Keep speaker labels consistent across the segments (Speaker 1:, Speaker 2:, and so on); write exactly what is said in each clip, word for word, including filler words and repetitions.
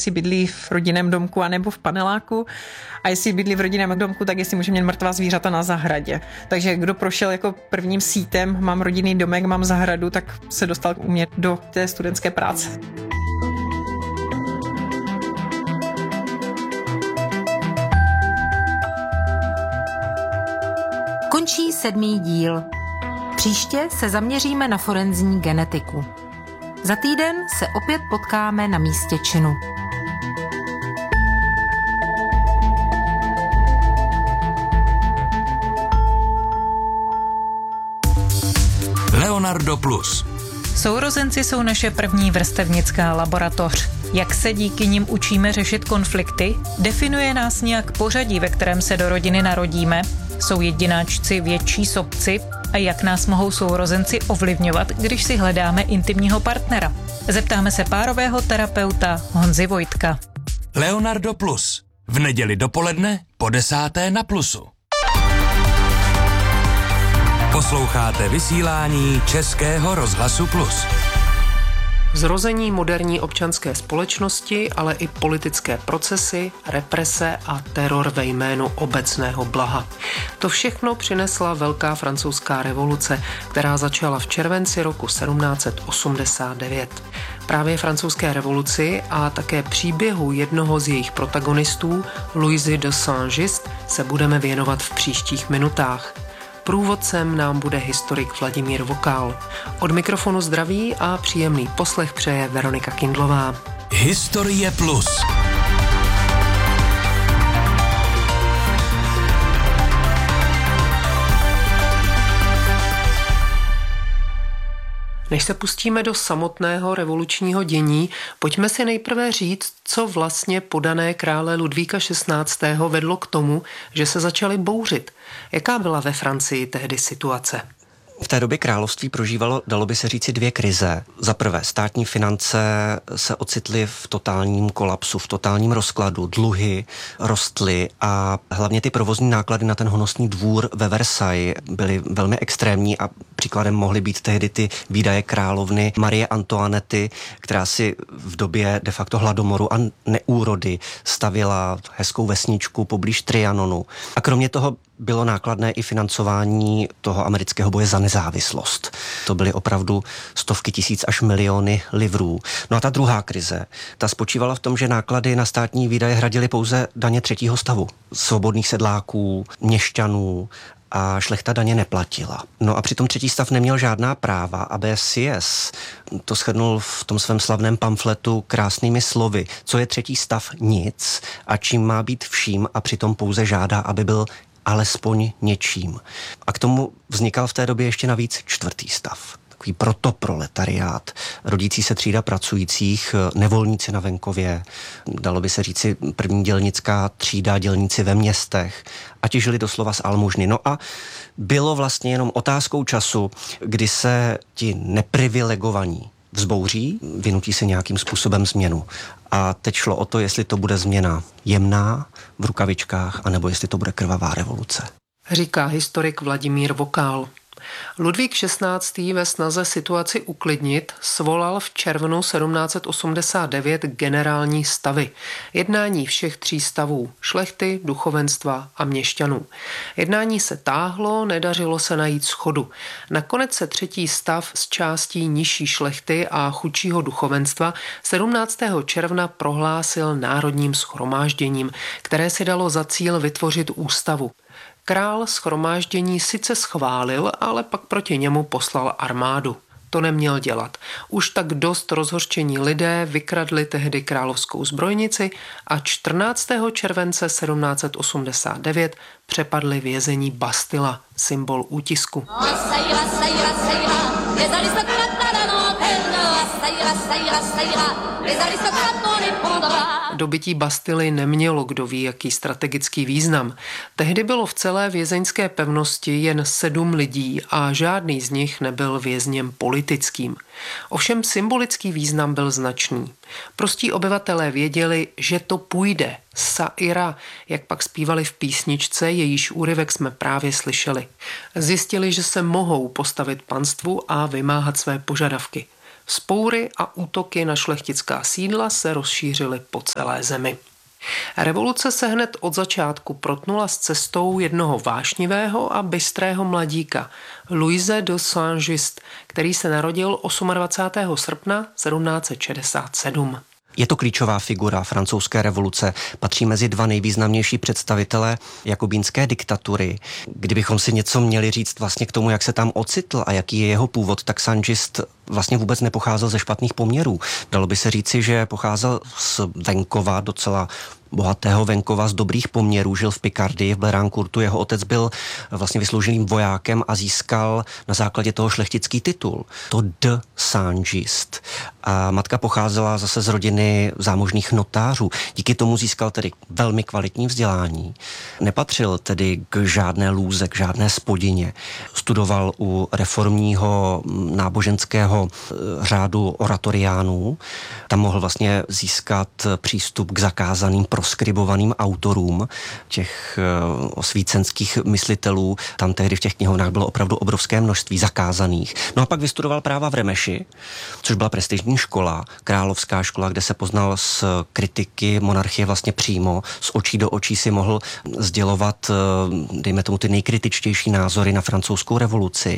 Speaker 1: jestli bydlí v rodinném domku anebo v paneláku. A jestli bydlí v rodinném domku, tak jestli může mít mrtvá zvířata na zahradě. Takže kdo prošel jako prvním sítem, mám rodinný domek, mám zahradu, tak se dostal u mě do té studentské práce.
Speaker 2: Končí sedmý díl. Příště se zaměříme na forenzní genetiku. Za týden se opět potkáme na místě činu.
Speaker 3: Leonardo Plus.
Speaker 4: Sourozenci jsou naše první vrstevnická laboratoř. Jak se díky nim učíme řešit konflikty? Definuje nás nějak pořadí, ve kterém se do rodiny narodíme? Jsou jedináčci větší sobci? A jak nás mohou sourozenci ovlivňovat, když si hledáme intimního partnera? Zeptáme se párového terapeuta Honzy Vojtka.
Speaker 3: Leonardo Plus. V neděli dopoledne po desáté na Plusu. Posloucháte vysílání Českého rozhlasu Plus.
Speaker 5: Zrození moderní občanské společnosti, ale i politické procesy, represe a teror ve jménu obecného blaha. To všechno přinesla Velká francouzská revoluce, která začala v červenci roku sedmnáct osmdesát devět. Právě francouzské revoluci a také příběhu jednoho z jejich protagonistů, Louisy de Saint-Just, se budeme věnovat v příštích minutách. Průvodcem nám bude historik Vladimír Vokál. Od mikrofonu zdraví a příjemný poslech přeje Veronika Kindlová.
Speaker 3: Historie Plus.
Speaker 5: Než se pustíme do samotného revolučního dění, pojďme si nejprve říct, co vlastně podané krále Ludvíka šestnáctého vedlo k tomu, že se začaly bouřit. Jaká byla ve Francii tehdy situace?
Speaker 6: V té době království prožívalo, dalo by se říci, dvě krize. Za prvé, státní finance se ocitly v totálním kolapsu, v totálním rozkladu, dluhy rostly a hlavně ty provozní náklady na ten honosný dvůr ve Versailles byly velmi extrémní a příkladem mohly být tehdy ty výdaje královny Marie Antoinety, která si v době de facto hladomoru a neúrody stavěla hezkou vesničku poblíž Trianonu. A kromě toho bylo nákladné i financování toho amerického boje za nezávislost. To byly opravdu stovky tisíc až miliony livrů. No a ta druhá krize, ta spočívala v tom, že náklady na státní výdaje hradily pouze daně třetího stavu. Svobodných sedláků, měšťanů a šlechta daně neplatila. No a přitom třetí stav neměl žádná práva a B C S to shrnul v tom svém slavném pamfletu krásnými slovy. Co je třetí stav? Nic. A čím má být vším a přitom pouze žádá, aby byl alespoň něčím. A k tomu vznikal v té době ještě navíc čtvrtý stav. Takový protoproletariát, rodící se třída pracujících, nevolníci na venkově, dalo by se říci první dělnická třída, dělníci ve městech a ti žili doslova z almužny. No a bylo vlastně jenom otázkou času, kdy se ti neprivilegovaní vzbouří, vynutí se nějakým způsobem změnu. A teď šlo o to, jestli to bude změna jemná, v rukavičkách, anebo jestli to bude krvavá revoluce.
Speaker 5: Říká historik Vladimír Vokál. Ludvík šestnáctý ve snaze situaci uklidnit svolal v červnu sedmnáct osmdesát devět generální stavy. Jednání všech tří stavů, šlechty, duchovenstva a měšťanů. Jednání se táhlo, nedařilo se najít shodu. Nakonec se třetí stav z částí nižší šlechty a chudšího duchovenstva sedmnáctého června prohlásil národním shromážděním, které si dalo za cíl vytvořit ústavu. Král shromáždění sice schválil, ale pak proti němu poslal armádu. To neměl dělat. Už tak dost rozhořčení lidé vykradli tehdy královskou zbrojnici a čtrnáctého července sedmnáct osmdesát devět přepadli vězení Bastila, symbol útisku. Dobytí Bastily nemělo kdo ví jaký strategický význam. Tehdy bylo v celé vězeňské pevnosti jen sedm lidí a žádný z nich nebyl vězněm politickým. Ovšem symbolický význam byl značný. Prostí obyvatelé věděli, že to půjde. Saira, jak pak zpívali v písničce, jejíž úryvek jsme právě slyšeli. Zjistili, že se mohou postavit panstvu a vymáhat své požadavky. Vzpoury a útoky na šlechtická sídla se rozšířily po celé zemi. Revoluce se hned od začátku protnula s cestou jednoho vášnivého a bystrého mladíka, Louise de Saint-Just, který se narodil dvacátého osmého srpna sedmnáct set šedesát sedm.
Speaker 6: Je to klíčová figura francouzské revoluce, patří mezi dva nejvýznamnější představitele jakobínské diktatury. Kdybychom si něco měli říct vlastně k tomu, jak se tam ocitl a jaký je jeho původ, tak Saint-Just vlastně vůbec nepocházel ze špatných poměrů. Dalo by se říci, že pocházel z venkova, docela bohatého venkova, z dobrých poměrů, žil v Pikardii, v Blérancourtu. Jeho otec byl vlastně vysloužilým vojákem a získal na základě toho šlechtický titul. To de Saint-Just. A matka pocházela zase z rodiny zámožných notářů. Díky tomu získal tedy velmi kvalitní vzdělání. Nepatřil tedy k žádné lůze, k žádné spodině. Studoval u reformního náboženského řádu oratoriánů. Tam mohl vlastně získat přístup k zakázaným proskribovaným autorům těch osvícenských myslitelů. Tam tehdy v těch knihovnách bylo opravdu obrovské množství zakázaných. No a pak vystudoval práva v Remeši, což byla prestižní škola, královská škola, kde se poznal s kritiky monarchie vlastně přímo, z očí do očí si mohl sdělovat, dejme tomu, ty nejkritičtější názory na francouzskou revoluci.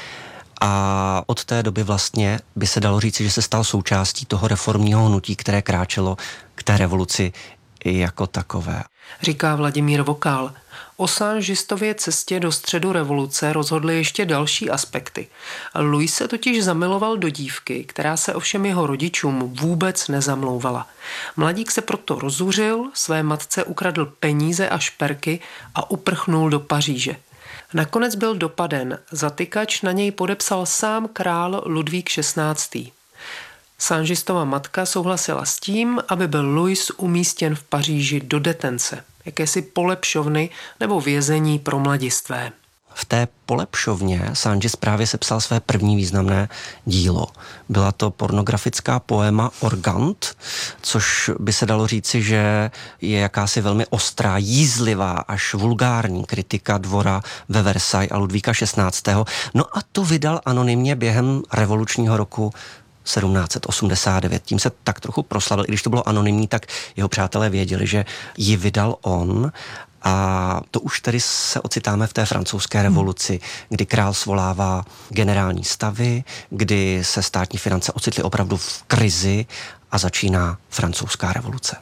Speaker 6: A od té doby vlastně by se dalo říci, že se stal součástí toho reformního hnutí, které kráčelo k té revoluci jako takové.
Speaker 5: Říká Vladimír Vokál. O Saint-Justově cestě do středu revoluce rozhodly ještě další aspekty. Louis se totiž zamiloval do dívky, která se ovšem jeho rodičům vůbec nezamlouvala. Mladík se proto rozuřil, své matce ukradl peníze a šperky a uprchnul do Paříže. Nakonec byl dopaden, zatykač na něj podepsal sám král Ludvík šestnáctý. Saint-Justova matka souhlasila s tím, aby byl Louis umístěn v Paříži do detence, jakési polepšovny nebo vězení pro mladistvé.
Speaker 6: V té polepšovně Saint-Just právě sepsal své první významné dílo. Byla to pornografická poema Organt, což by se dalo říci, že je jakási velmi ostrá, jízlivá až vulgární kritika dvora ve Versailles a Ludvíka šestnáctého. No a to vydal anonymně během revolučního roku sedmnáct set osmdesát devět. Tím se tak trochu proslavil, i když to bylo anonymní, tak jeho přátelé věděli, že ji vydal on. A to už tedy se ocitáme v té francouzské revoluci, kdy král svolává generální stavy, kdy se státní finance ocitly opravdu v krizi a začíná francouzská revoluce.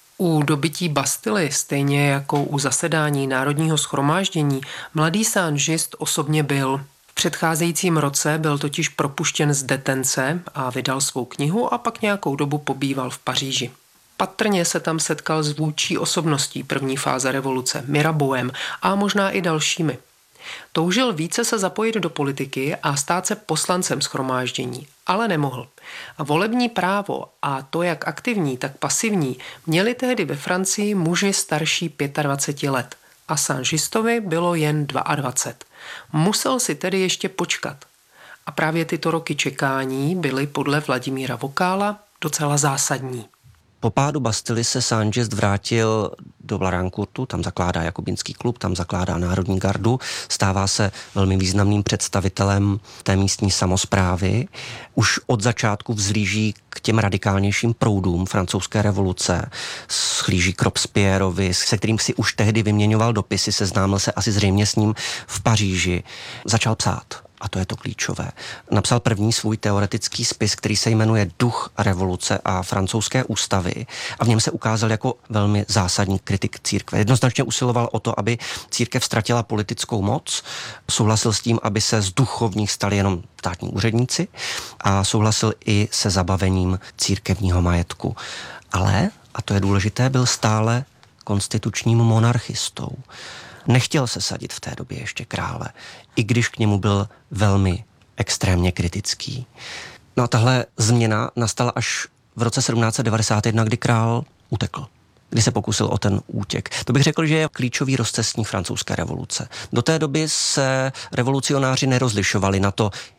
Speaker 5: U dobytí Bastily, stejně jako u zasedání Národního shromáždění, mladý Saint-Just osobně byl. V předcházejícím roce byl totiž propuštěn z detence a vydal svou knihu a pak nějakou dobu pobýval v Paříži. Patrně se tam setkal s vůdčí osobností první fáze revoluce, Mirabeauem a možná i dalšími. Toužil více se zapojit do politiky a stát se poslancem shromáždění, ale nemohl. A volební právo a to jak aktivní, tak pasivní měli tehdy ve Francii muži starší dvacet pět let a Saint-Justovi bylo jen dvacet dva. Musel si tedy ještě počkat. A právě tyto roky čekání byly podle Vladimíra Vokála docela zásadní.
Speaker 6: Po pádu Bastily se Saint-Just vrátil do Blérancourtu, tam zakládá jakobínský klub, tam zakládá Národní gardu, stává se velmi významným představitelem té místní samosprávy. Už od začátku vzhlíží k těm radikálnějším proudům francouzské revoluce, schlíží k Robespierrovi, se kterým si už tehdy vyměňoval dopisy, seznámil se asi zřejmě s ním v Paříži. Začal psát. A to je to klíčové. Napsal první svůj teoretický spis, který se jmenuje Duch revoluce a francouzské ústavy a v něm se ukázal jako velmi zásadní kritik církve. Jednoznačně usiloval o to, aby církev ztratila politickou moc, souhlasil s tím, aby se z duchovních stali jenom státní úředníci a souhlasil i se zabavením církevního majetku. Ale, a to je důležité, byl stále konstitučním monarchistou. Nechtěl se sadit v té době ještě krále, i když k němu byl velmi extrémně kritický. No a tahle změna nastala až v roce sedmnáct set devadesát jedna, kdy král utekl, kdy se pokusil o ten útěk. To bych řekl, že je klíčový rozcestník francouzské revoluce. Do té doby se revolucionáři nerozlišovali na to,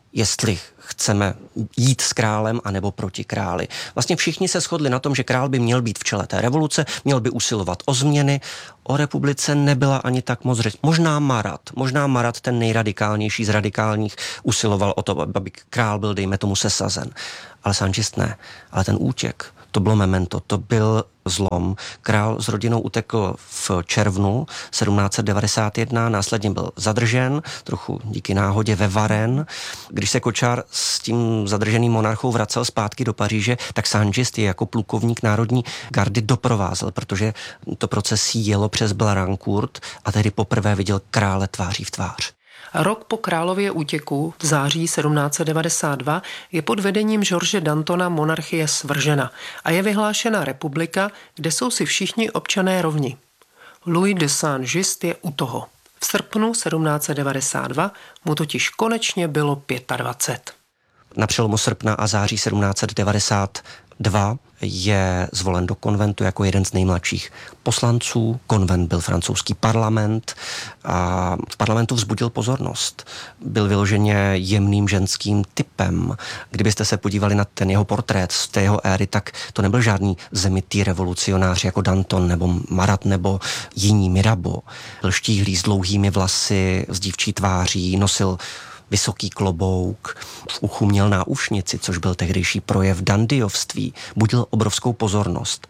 Speaker 6: jestli chceme jít s králem anebo proti králi. Vlastně všichni se shodli na tom, že král by měl být v čele té revoluce, měl by usilovat o změny. O republice nebyla ani tak moc řeč. Možná Marat, možná Marat, ten nejradikálnější z radikálních, usiloval o to, aby král byl, dejme tomu, sesazen. Ale Sanchist ne. Ale ten útěk, to bylo memento, to byl zlom. Král s rodinou utekl v červnu sedmnáct set devadesát jedna, následně byl zadržen, trochu díky náhodě ve Varennes. Když se Kočár s tím zadrženým monarchou vracel zpátky do Paříže, tak Sanchist je jako plukovník národní gardy doprovázel, protože to procesí jelo přes Blancourt a tehdy poprvé viděl krále tváří v tvář.
Speaker 5: Rok po králově útěku v září sedmnáct set devadesát dva je pod vedením George Dantona monarchie svržena a je vyhlášena republika, kde jsou si všichni občané rovni. Louis de Saint-Just je u toho. V srpnu sedmnáct set devadesát dva mu totiž konečně bylo dvacet pět.
Speaker 6: Na přelomu srpna a září sedmnáct set devadesát dva je zvolen do konventu jako jeden z nejmladších poslanců. Konvent byl francouzský parlament a v parlamentu vzbudil pozornost. Byl vyloženě jemným ženským typem. Kdybyste se podívali na ten jeho portrét z té jeho éry, tak to nebyl žádný zemitý revolucionář jako Danton nebo Marat nebo jiní Mirabeau. Byl štíhlý s dlouhými vlasy, s dívčí tváří, nosil vysoký klobouk, v uchu měl náušnici, což byl tehdejší projev dandyovství, budil obrovskou pozornost.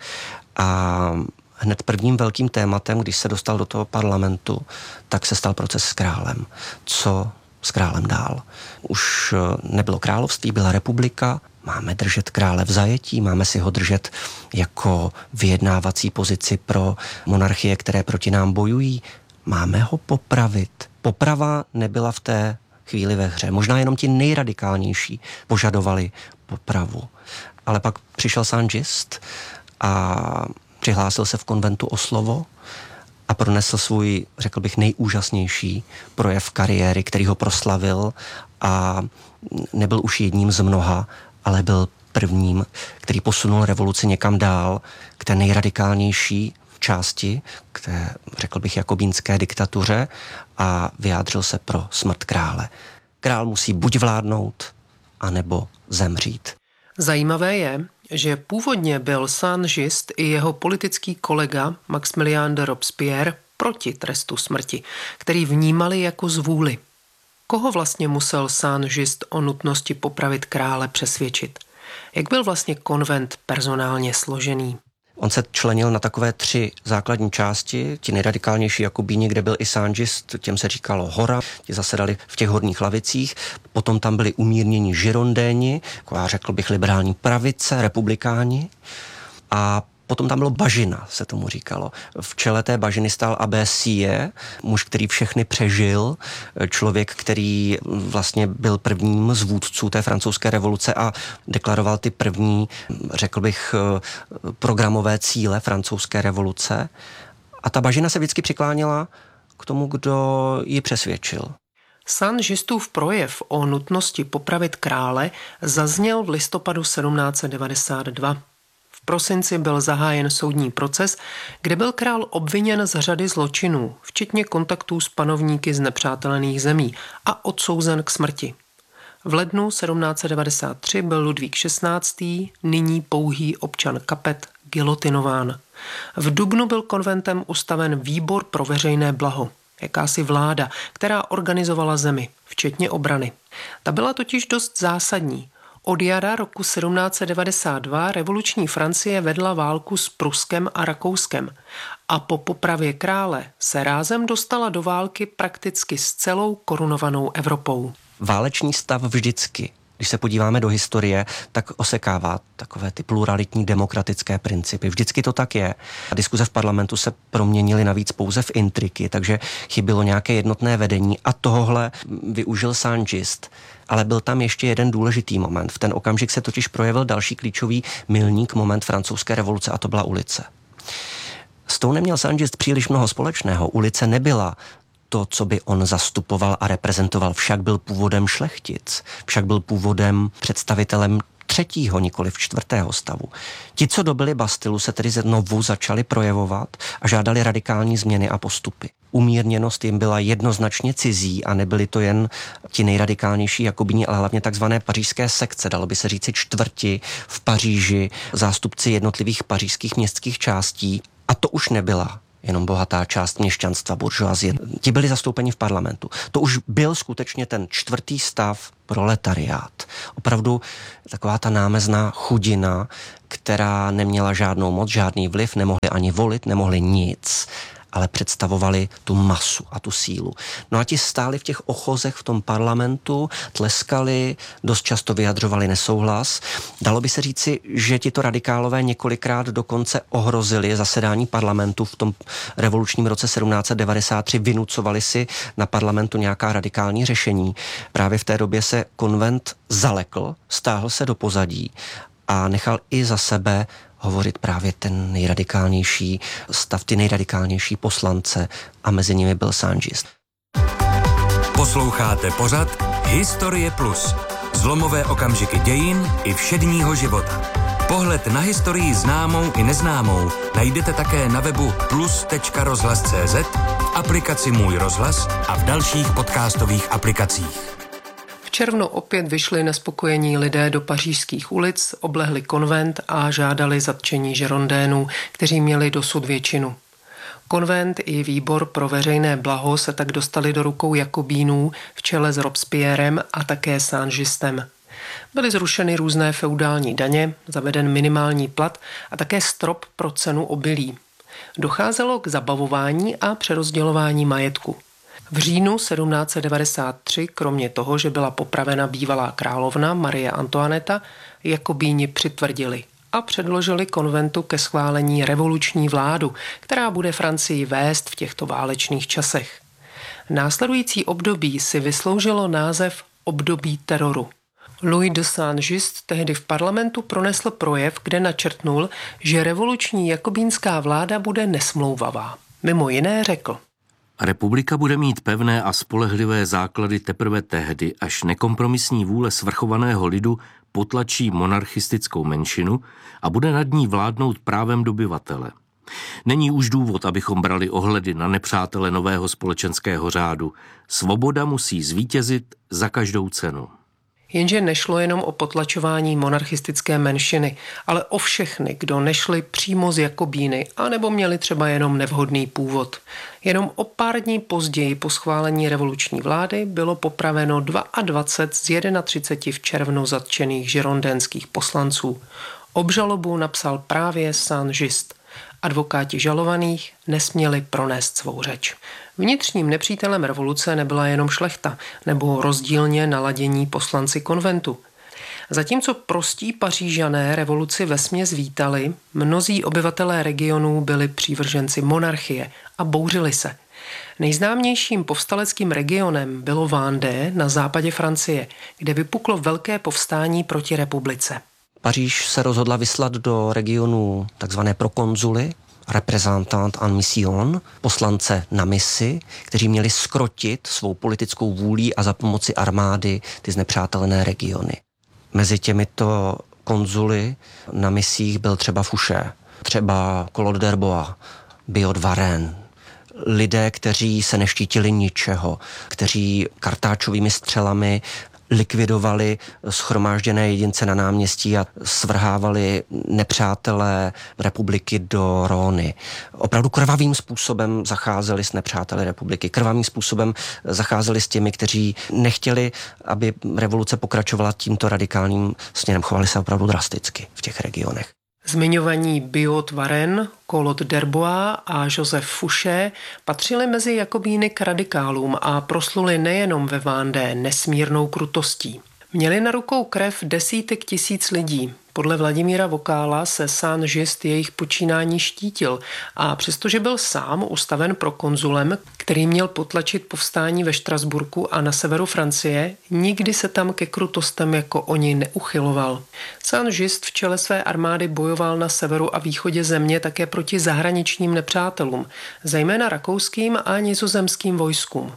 Speaker 6: A hned prvním velkým tématem, když se dostal do toho parlamentu, tak se stal proces s králem. Co s králem dál? Už nebylo království, byla republika, máme držet krále v zajetí, máme si ho držet jako vyjednávací pozici pro monarchie, které proti nám bojují, máme ho popravit. Poprava nebyla v té chvíli ve hře. Možná jenom ti nejradikálnější požadovali popravu. Ale pak přišel Saint-Just a přihlásil se v konventu o slovo a pronesl svůj, řekl bych, nejúžasnější projev kariéry, který ho proslavil a nebyl už jedním z mnoha, ale byl prvním, který posunul revoluci někam dál k té nejradikálnější části, k té, řekl bych, jakobínské diktatuře a vyjádřil se pro smrt krále. Král musí buď vládnout, anebo zemřít.
Speaker 5: Zajímavé je, že původně byl Saint-Just i jeho politický kolega Maximilien de Robespierre proti trestu smrti, který vnímali jako zvůli. Koho vlastně musel Saint-Just o nutnosti popravit krále přesvědčit? Jak byl vlastně konvent personálně složený?
Speaker 6: On se členil na takové tři základní části, ti nejradikálnější Jakobíni, kde byl i Saint-Just, těm se říkalo Hora, ti zasedali v těch horních lavicích, potom tam byli umírnění Girondéni, jako já řekl bych liberální pravice, republikáni, a potom tam bylo bažina, se tomu říkalo. V čele té bažiny stál Abbé Sieyès, muž, který všechny přežil, člověk, který vlastně byl prvním z vůdců té francouzské revoluce a deklaroval ty první, řekl bych, programové cíle francouzské revoluce. A ta bažina se vždycky přikláněla k tomu, kdo ji přesvědčil.
Speaker 5: Saint-Justův projev o nutnosti popravit krále zazněl v listopadu sedmnáct set devadesát dva. V prosinci byl zahájen soudní proces, kde byl král obviněn z řady zločinů, včetně kontaktů s panovníky z nepřátelených zemí a odsouzen k smrti. V lednu sedmnáct set devadesát tři byl Ludvík šestnáctý, nyní pouhý občan Capet, gilotinován. V dubnu byl konventem ustaven výbor pro veřejné blaho, jakási vláda, která organizovala zemi, včetně obrany. Ta byla totiž dost zásadní. Od jara roku sedmnáct set devadesát dva revoluční Francie vedla válku s Pruskem a Rakouskem a po popravě krále se rázem dostala do války prakticky s celou korunovanou Evropou.
Speaker 6: Válečný stav vždycky, když se podíváme do historie, tak osekává takové ty pluralitní demokratické principy. Vždycky to tak je. A diskuze v parlamentu se proměnily navíc pouze v intriky, takže chybělo nějaké jednotné vedení a tohle využil Saint-Just. Ale byl tam ještě jeden důležitý moment. V ten okamžik se totiž projevil další klíčový milník moment francouzské revoluce a to byla ulice. S tou neměl Saint-Just příliš mnoho společného. Ulice nebyla to, co by on zastupoval a reprezentoval, však byl původem šlechtic, však byl původem představitelem třetího, nikoli v čtvrtého stavu. Ti, co dobili Bastilu, se tedy znovu začali projevovat a žádali radikální změny a postupy. Umírněnost jim byla jednoznačně cizí a nebyli to jen ti nejradikálnější jakobíni, ale hlavně takzvané pařížské sekce, dalo by se říci čtvrti v Paříži, zástupci jednotlivých pařížských městských částí. A to už nebyla jenom bohatá část měšťanstva, buržoazie. Ti byli zastoupeni v parlamentu. To už byl skutečně ten čtvrtý stav, proletariát. Opravdu taková ta námezná chudina, která neměla žádnou moc, žádný vliv, nemohli ani volit, nemohli nic, ale představovali tu masu a tu sílu. No a ti stáli v těch ochozech v tom parlamentu, tleskali, dost často vyjadřovali nesouhlas. Dalo by se říci, že tito radikálové několikrát dokonce ohrozili zasedání parlamentu v tom revolučním roce sedmnáct set devadesát tři, vynucovali si na parlamentu nějaká radikální řešení. Právě v té době se konvent zalekl, stáhl se do pozadí a nechal i za sebe hovorit právě ten nejradikálnější stav, ty nejradikálnější poslance a mezi nimi byl Saint-Just.
Speaker 3: Posloucháte pořad Historie Plus. Zlomové okamžiky dějin i všedního života. Pohled na historii známou i neznámou najdete také na webu plus tečka rozhlas tečka cé zet, v aplikaci Můj rozhlas a v dalších podcastových aplikacích.
Speaker 5: V červnu opět vyšli nespokojení lidé do pařížských ulic, oblehli konvent a žádali zatčení žirondénů, kteří měli dosud většinu. Konvent i výbor pro veřejné blaho se tak dostali do rukou jakobínů v čele s Robespierrem a také Saint-Justem. Byly zrušeny různé feudální daně, zaveden minimální plat a také strop pro cenu obilí. Docházelo k zabavování a přerozdělování majetku. V říjnu sedmnáct set devadesát tři, kromě toho, že byla popravena bývalá královna Marie Antoineta, jakobíni přitvrdili a předložili konventu ke schválení revoluční vládu, která bude Francii vést v těchto válečných časech. Následující období si vysloužilo název období teroru. Louis de Saint-Just tehdy v parlamentu pronesl projev, kde načrtnul, že revoluční jakobínská vláda bude nesmlouvavá. Mimo jiné řekl:
Speaker 7: Republika bude mít pevné a spolehlivé základy teprve tehdy, až nekompromisní vůle svrchovaného lidu potlačí monarchistickou menšinu a bude nad ní vládnout právem dobyvatele. Není už důvod, abychom brali ohledy na nepřátele nového společenského řádu. Svoboda musí zvítězit za každou cenu.
Speaker 5: Jenže nešlo jenom o potlačování monarchistické menšiny, ale o všechny, kdo nešli přímo z Jakobíny, anebo měli třeba jenom nevhodný původ. Jenom o pár dní později po schválení revoluční vlády bylo popraveno dvacet dva z třiceti jedna v červnu zatčených žirondénských poslanců. Obžalobu napsal právě Saint-Just. Advokáti žalovaných nesměli pronést svou řeč. Vnitřním nepřítelem revoluce nebyla jenom šlechta nebo rozdílně naladění poslanci konventu. Zatímco prostí Pařížané revoluci vesměs vítali, mnozí obyvatelé regionů byli přívrženci monarchie a bouřili se. Nejznámějším povstaleckým regionem bylo Vendée na západě Francie, kde vypuklo velké povstání proti republice.
Speaker 6: Paříž se rozhodla vyslat do regionu takzvané prokonzuly, reprezentant en mission, poslance na misi, kteří měli skrotit svou politickou vůlí a za pomoci armády ty znepřátelené regiony. Mezi těmito konzuly na misích byl třeba Fouché, třeba Claude d'Herbois, Biot Varenne, lidé, kteří se neštítili ničeho, kteří kartáčovými střelami likvidovali shromážděné jedince na náměstí a svrhávali nepřátelé republiky do Róny. Opravdu krvavým způsobem zacházeli s nepřáteli republiky. Krvavým způsobem zacházeli s těmi, kteří nechtěli, aby revoluce pokračovala tímto radikálním směrem. Chovali se opravdu drasticky v těch regionech.
Speaker 5: Zmiňovaní Biot Varenne, Claude d'Herbois a Joseph Fouché patřili mezi jakobíny k radikálům a prosluli nejenom ve Vendée nesmírnou krutostí. Měli na rukou krev desítek tisíc lidí. Podle Vladimíra Vokála se Saint-Just jejich počínání štítil a přestože byl sám ustaven prokonzulem, který měl potlačit povstání ve Štrasburku a na severu Francie, nikdy se tam ke krutostem jako oni neuchyloval. Saint-Just v čele své armády bojoval na severu a východě země také proti zahraničním nepřátelům, zejména rakouským a nizozemským vojskům.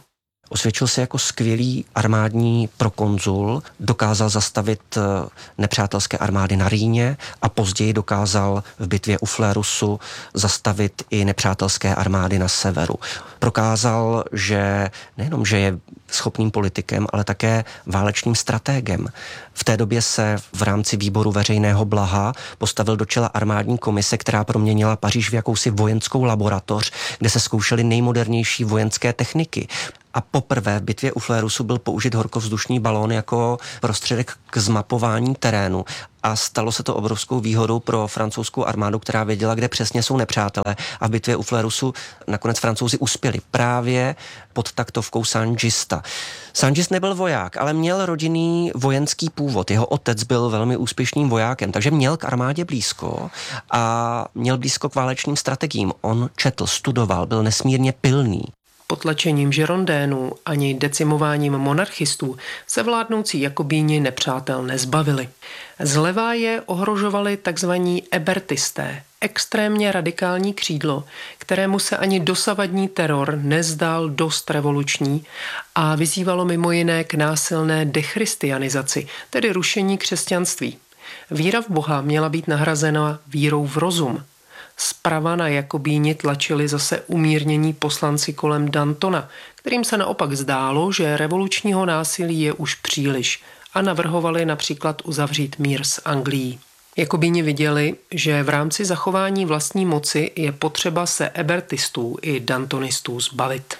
Speaker 6: Osvědčil se jako skvělý armádní prokonzul, dokázal zastavit nepřátelské armády na Rýně a později dokázal v bitvě u Flérusu zastavit i nepřátelské armády na severu. Prokázal, že nejenom, že je schopným politikem, ale také válečným stratégem. V té době se v rámci výboru veřejného blaha postavil do čela armádní komise, která proměnila Paříž v jakousi vojenskou laboratoř, kde se zkoušely nejmodernější vojenské techniky. A poprvé v bitvě u Flérusu byl použit horkovzdušný balón jako prostředek k zmapování terénu. A stalo se to obrovskou výhodou pro francouzskou armádu, která věděla, kde přesně jsou nepřátelé. A v bitvě u Flérusu nakonec Francouzi uspěli právě pod taktovkou Saint-Juste. Saint-Just nebyl voják, ale měl rodinný vojenský původ. Jeho otec byl velmi úspěšným vojákem, takže měl k armádě blízko a měl blízko k válečným strategiím. On četl, studoval, byl nesmírně pilný.
Speaker 5: Potlačením žirondénů ani decimováním monarchistů se vládnoucí jakobíni nepřátel nezbavili. Zleva je ohrožovali takzvaní ebertisté, extrémně radikální křídlo, kterému se ani dosavadní teror nezdál dost revoluční a vyzývalo mimo jiné k násilné dechristianizaci, tedy rušení křesťanství. Víra v Boha měla být nahrazena vírou v rozum. Zprava na Jakobíni tlačili zase umírnění poslanci kolem Dantona, kterým se naopak zdálo, že revolučního násilí je už příliš a navrhovali například uzavřít mír s Anglií. Jakobíni viděli, že v rámci zachování vlastní moci je potřeba se ebertistů i dantonistů zbavit.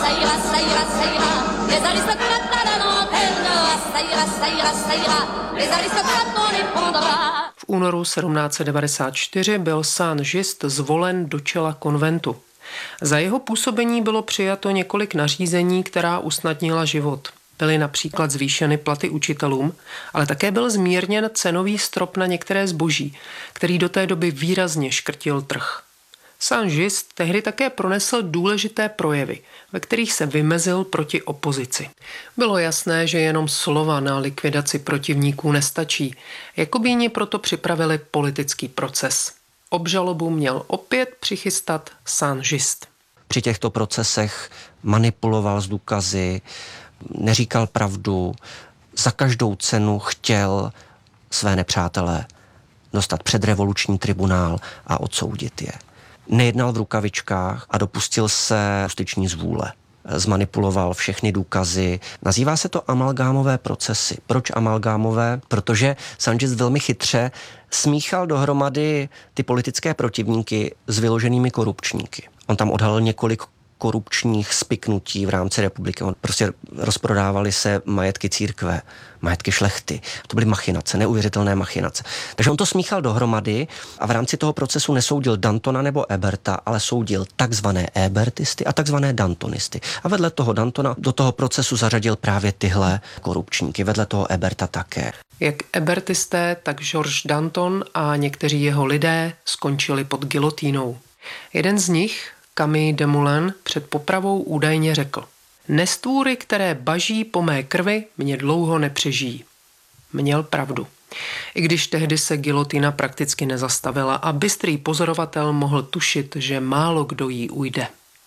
Speaker 5: V únoru sedmnáct set devadesát čtyři byl Saint-Just zvolen do čela konventu. Za jeho působení bylo přijato několik nařízení, která usnadnila život. Byly například zvýšeny platy učitelům, ale také byl zmírněn cenový strop na některé zboží, který do té doby výrazně škrtil trh. Saint-Just tehdy také pronesl důležité projevy, ve kterých se vymezil proti opozici. Bylo jasné, že jenom slova na likvidaci protivníků nestačí. Jakobíni proto připravili politický proces. Obžalobu měl opět přichystat Saint-Just.
Speaker 6: Při těchto procesech manipuloval s důkazy, neříkal pravdu, za každou cenu chtěl své nepřátelé dostat před revoluční tribunál a odsoudit je. Nejednal v rukavičkách a dopustil se justiční zvůle. Zmanipuloval všechny důkazy. Nazývá se to amalgámové procesy. Proč amalgámové? Protože Saint-Just velmi chytře smíchal dohromady ty politické protivníky s vyloženými korupčníky. On tam odhalil několik korupčních spiknutí v rámci republiky. On prostě rozprodávali se majetky církve, majetky šlechty. To byly machinace, neuvěřitelné machinace. Takže on to smíchal dohromady a v rámci toho procesu nesoudil Dantona nebo Eberta, ale soudil takzvané ebertisty a takzvané dantonisty. A vedle toho Dantona do toho procesu zařadil právě tyhle korupčníky, vedle toho Eberta také.
Speaker 5: Jak ebertisté, tak Georges Danton a někteří jeho lidé skončili pod gilotínou. Jeden z nich, Camille Desmoulins, před popravou údajně řekl: Nestvůry, které baží po mé krvi, mě dlouho nepřežijí. Měl pravdu. I když tehdy se gilotina prakticky nezastavila a bystrý pozorovatel mohl tušit, že málo kdo jí ujde.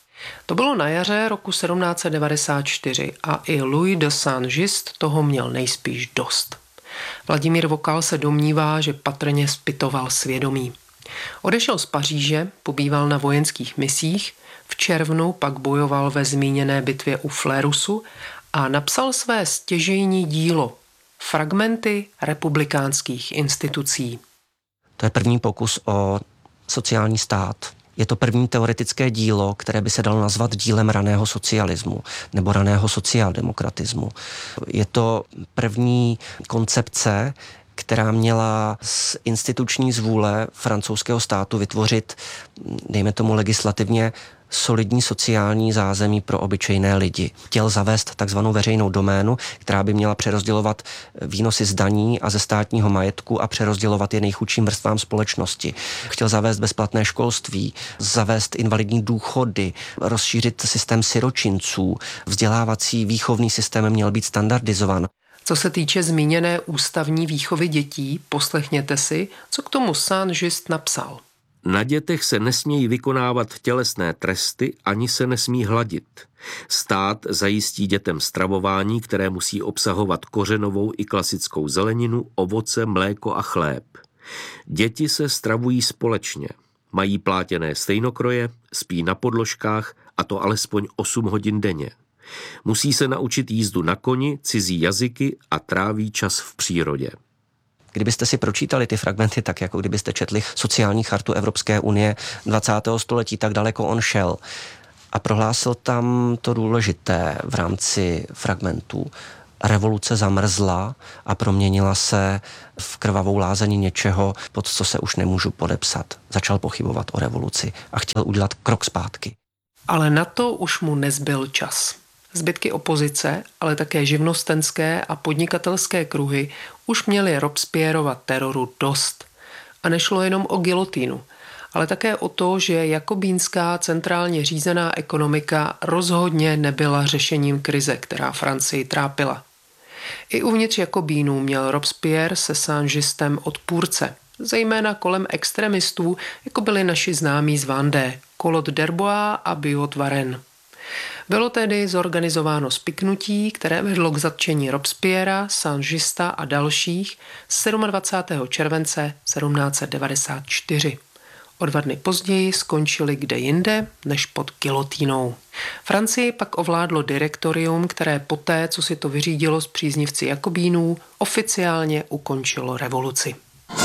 Speaker 5: To bylo na jaře roku sedmnáct set devadesát čtyři a i Louis de Saint-Just toho měl nejspíš dost. Vladimír Vokal se domnívá, že patrně zpytoval svědomí. Odešel z Paříže, pobýval na vojenských misích, v červnu pak bojoval ve zmíněné bitvě u Flérusu a napsal své stěžejní dílo Fragmenty republikánských institucí.
Speaker 6: To je první pokus o sociální stát. Je to první teoretické dílo, které by se dalo nazvat dílem raného socialismu nebo raného sociáldemokratismu. Je to první koncepce, která měla z instituční zvůle francouzského státu vytvořit, dejme tomu legislativně, solidní sociální zázemí pro obyčejné lidi. Chtěl zavést takzvanou veřejnou doménu, která by měla přerozdělovat výnosy z daní a ze státního majetku a přerozdělovat je nejchudším vrstvám společnosti. Chtěl zavést bezplatné školství, zavést invalidní důchody, rozšířit systém siročinců. Vzdělávací výchovný systém měl být standardizován.
Speaker 5: Co se týče zmíněné ústavní výchovy dětí, poslechněte si, co k tomu Saint-Just napsal.
Speaker 7: Na dětech se nesmějí vykonávat tělesné tresty, ani se nesmí hladit. Stát zajistí dětem stravování, které musí obsahovat kořenovou i klasickou zeleninu, ovoce, mléko a chléb. Děti se stravují společně. Mají plátěné stejnokroje, spí na podložkách, a to alespoň osm hodin denně. Musí se naučit jízdu na koni, cizí jazyky a tráví čas v přírodě.
Speaker 6: Kdybyste si pročítali ty fragmenty tak, jako kdybyste četli sociální chartu Evropské unie dvacátého století, tak daleko on šel. A prohlásil tam to důležité v rámci fragmentů. Revoluce zamrzla a proměnila se v krvavou lázení něčeho, pod co se už nemůžu podepsat. Začal pochybovat o revoluci a chtěl udělat krok zpátky.
Speaker 5: Ale na to už mu nezbyl čas. Zbytky opozice, ale také živnostenské a podnikatelské kruhy už měly Robespierrova teroru dost. A nešlo jenom o gilotínu, ale také o to, že jakobínská centrálně řízená ekonomika rozhodně nebyla řešením krize, která Francii trápila. I uvnitř Jakobínů měl Robespierre se Sangistem odpůrce, zejména kolem extremistů, jako byli naši známí z Vendée, Collot d'Herbois a Biot Varenne. Bylo tedy zorganizováno spiknutí, které vedlo k zatčení Robespierra, Sangista a dalších dvacátého sedmého července sedmnáct set devadesát čtyři. O dva dny později skončili kde jinde, než pod gilotínou. Francii pak ovládlo direktorium, které poté, co si to vyřídilo s příznivci Jakobínů, oficiálně ukončilo revoluci.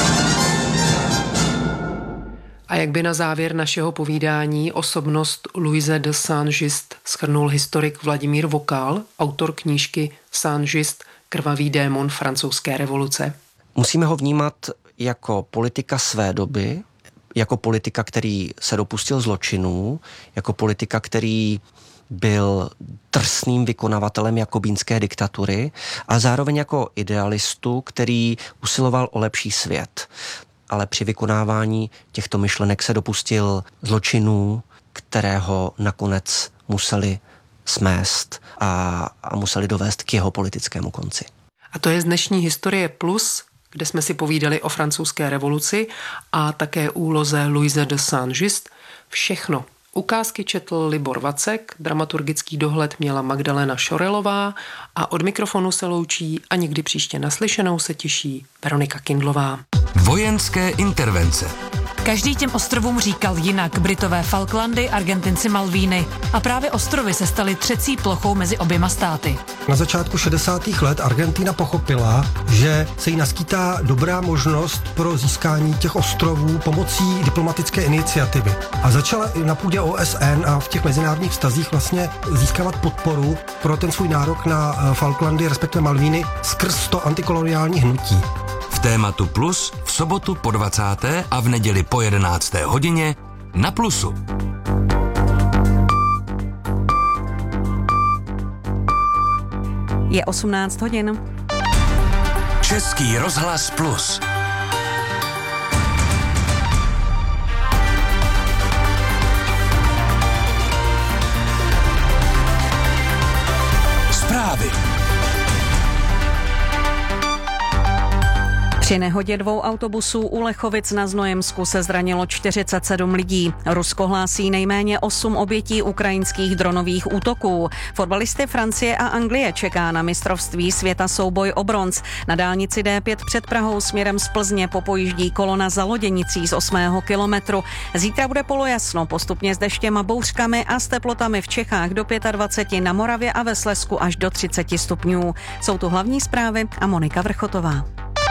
Speaker 5: A jak by na závěr našeho povídání osobnost Louise de Saint-Just shrnul historik Vladimír Vokál, autor knížky Saint-Just, krvavý démon francouzské revoluce?
Speaker 6: Musíme ho vnímat jako politika své doby, jako politika, který se dopustil zločinů, jako politika, který byl drsným vykonavatelem jakobínské diktatury a zároveň jako idealistu, který usiloval o lepší svět. Ale při vykonávání těchto myšlenek se dopustil zločinů, kterého nakonec museli smést a, a museli dovést k jeho politickému konci.
Speaker 5: A to je z dnešní Historie Plus, kde jsme si povídali o francouzské revoluci a také úloze Louise de Saint-Just. Všechno. Ukázky četl Libor Vacek, dramaturgický dohled měla Magdalena Šorelová a od mikrofonu se loučí a někdy příště naslyšenou se těší Veronika Kindlová.
Speaker 3: Vojenské intervence.
Speaker 8: Každý těm ostrovům říkal jinak. Britové Falklandy, Argentinci Malvíny. A právě ostrovy se staly třecí plochou mezi oběma státy.
Speaker 9: Na začátku šedesátých let Argentina pochopila, že se jí naskýtá dobrá možnost pro získání těch ostrovů pomocí diplomatické iniciativy. A začala i na půdě O S N a v těch mezinárodních vztazích vlastně získávat podporu pro ten svůj nárok na Falklandy, respektive Malvíny, skrz to antikoloniální hnutí.
Speaker 3: V Tématu Plus v sobotu po dvacáté a v neděli po jedenácté hodině na Plusu.
Speaker 10: Je osmnáct hodin.
Speaker 3: Český rozhlas Plus. Zprávy.
Speaker 10: Při nehodě dvou autobusů u Lechovic na Znojemsku se zranilo čtyřicet sedm lidí. Rusko hlásí nejméně osm obětí ukrajinských dronových útoků. Fotbalisty Francie a Anglie čeká na mistrovství světa souboj o bronz. Na dálnici D pět před Prahou směrem z Plzně popojíždí kolona za loděnicí z osmého kilometru. Zítra bude polojasno, postupně s deštěm a bouřkami a s teplotami v Čechách do dvacet pět, na Moravě a ve Slezsku až do třicet stupňů. Jsou tu hlavní zprávy a Monika Vrchotová.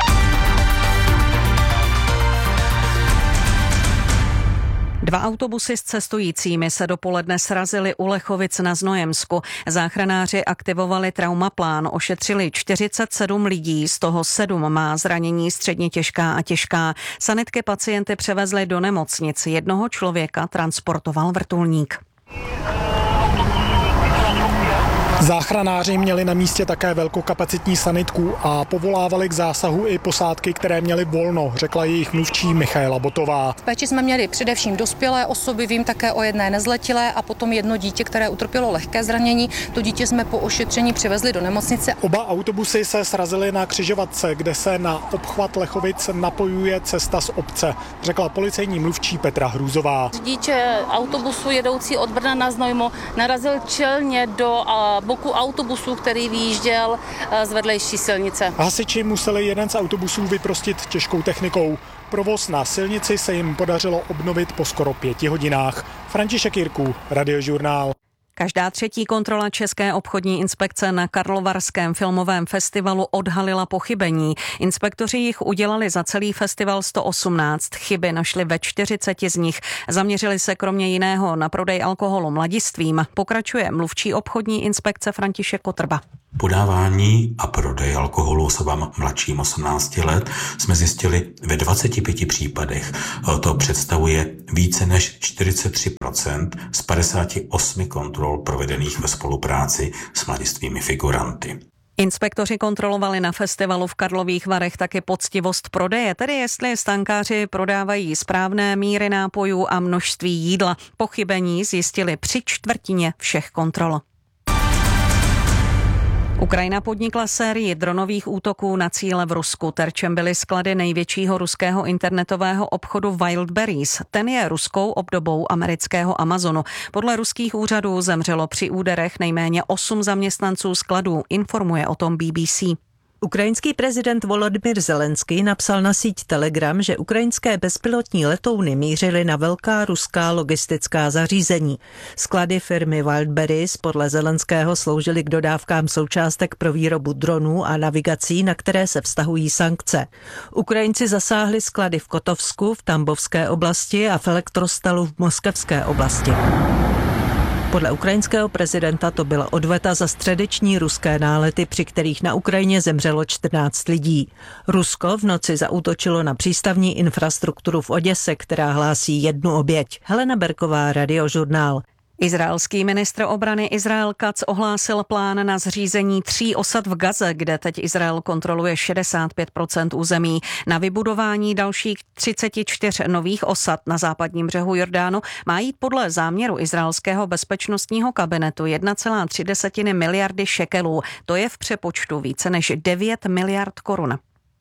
Speaker 10: Dva autobusy s cestujícími se dopoledne srazily u Lechovic na Znojemsku. Záchranáři aktivovali traumaplán, ošetřili čtyřicet sedm lidí, z toho sedm má zranění středně těžká a těžká. Sanitky pacienty převezly do nemocnic, jednoho člověka transportoval vrtulník.
Speaker 11: Záchranáři měli na místě také velkokapacitní sanitku a povolávali k zásahu i posádky, které měly volno, řekla jejich mluvčí Michaela Botová.
Speaker 12: V péči jsme měli především dospělé osoby, vím také o jedné nezletilé a potom jedno dítě, které utrpělo lehké zranění. To dítě jsme po ošetření přivezli do nemocnice.
Speaker 11: Oba autobusy se srazily na křižovatce, kde se na obchvat Lechovic napojuje cesta z obce, řekla policejní mluvčí Petra Hrůzová.
Speaker 13: Řidič autobusu jedoucí od Brna na Znojmo narazil čelně do boku autobusu, který vyjížděl z vedlejší silnice.
Speaker 11: Hasiči museli jeden z autobusů vyprostit těžkou technikou. Provoz na silnici se jim podařilo obnovit po skoro pěti hodinách. František Jirků, Radiožurnál.
Speaker 10: Každá třetí kontrola České obchodní inspekce na Karlovarském filmovém festivalu odhalila pochybení. Inspektoři jich udělali za celý festival sto osmnáct. Chyby našli ve čtyřiceti z nich. Zaměřili se kromě jiného na prodej alkoholu mladistvím. Pokračuje mluvčí obchodní inspekce František Kotrba.
Speaker 14: Podávání a prodej alkoholu osobám mladším osmnácti let jsme zjistili ve dvaceti pěti případech. To představuje více než čtyřicet tři procent z padesáti osmi kontrol provedených ve spolupráci s mladistvými figuranty.
Speaker 10: Inspektoři kontrolovali na festivalu v Karlových Varech taky poctivost prodeje, tedy jestli stankáři prodávají správné míry nápojů a množství jídla. Pochybení zjistili při čtvrtině všech kontrol. Ukrajina podnikla sérii dronových útoků na cíle v Rusku. Terčem byly sklady největšího ruského internetového obchodu Wildberries. Ten je ruskou obdobou amerického Amazonu. Podle ruských úřadů zemřelo při úderech nejméně osm zaměstnanců skladů, informuje o tom B B C.
Speaker 15: Ukrajinský prezident Volodymyr Zelenský napsal na síť Telegram, že ukrajinské bezpilotní letouny mířily na velká ruská logistická zařízení. Sklady firmy Wildberries podle Zelenského sloužily k dodávkám součástek pro výrobu dronů a navigací, na které se vztahují sankce. Ukrajinci zasáhli sklady v Kotovsku, v Tambovské oblasti a v Elektrostalu v Moskevské oblasti. Podle ukrajinského prezidenta to byla odveta za středeční ruské nálety, při kterých na Ukrajině zemřelo čtrnáct lidí. Rusko v noci zaútočilo na přístavní infrastrukturu v Oděse, která hlásí jednu oběť. Helena Berková, Radiožurnál.
Speaker 10: Izraelský ministr obrany Izrael Katz ohlásil plán na zřízení tří osad v Gaze, kde teď Izrael kontroluje šedesát pět procent území. Na vybudování dalších třicet čtyři nových osad na západním břehu Jordánu má jít podle záměru izraelského bezpečnostního kabinetu jedna celá tři miliardy šekelů. To je v přepočtu více než devět miliard korun.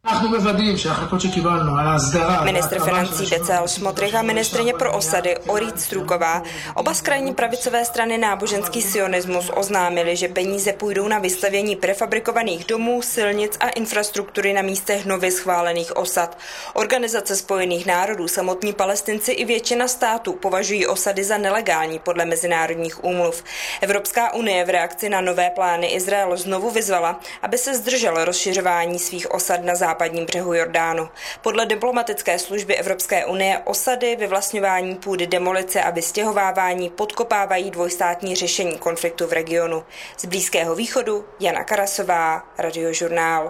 Speaker 16: Ministr financí Bezalel Smotrich a ministryně pro osady Orit Struková, oba z krajní pravicové strany náboženský sionismus, oznámili, že peníze půjdou na vystavění prefabrikovaných domů, silnic a infrastruktury na místech nově schválených osad. Organizace Spojených národů, samotní Palestinci i většina států považují osady za nelegální podle mezinárodních úmluv. Evropská unie v reakci na nové plány Izrael znovu vyzvala, aby se zdržel rozšiřování svých osad na západě západním břehu Jordánu. Podle diplomatické služby Evropské unie osady, vyvlastňování půdy, demolice a vystěhovávání podkopávají dvojstátní řešení konfliktu v regionu. Z Blízkého východu Jana Karasová, Radiožurnál.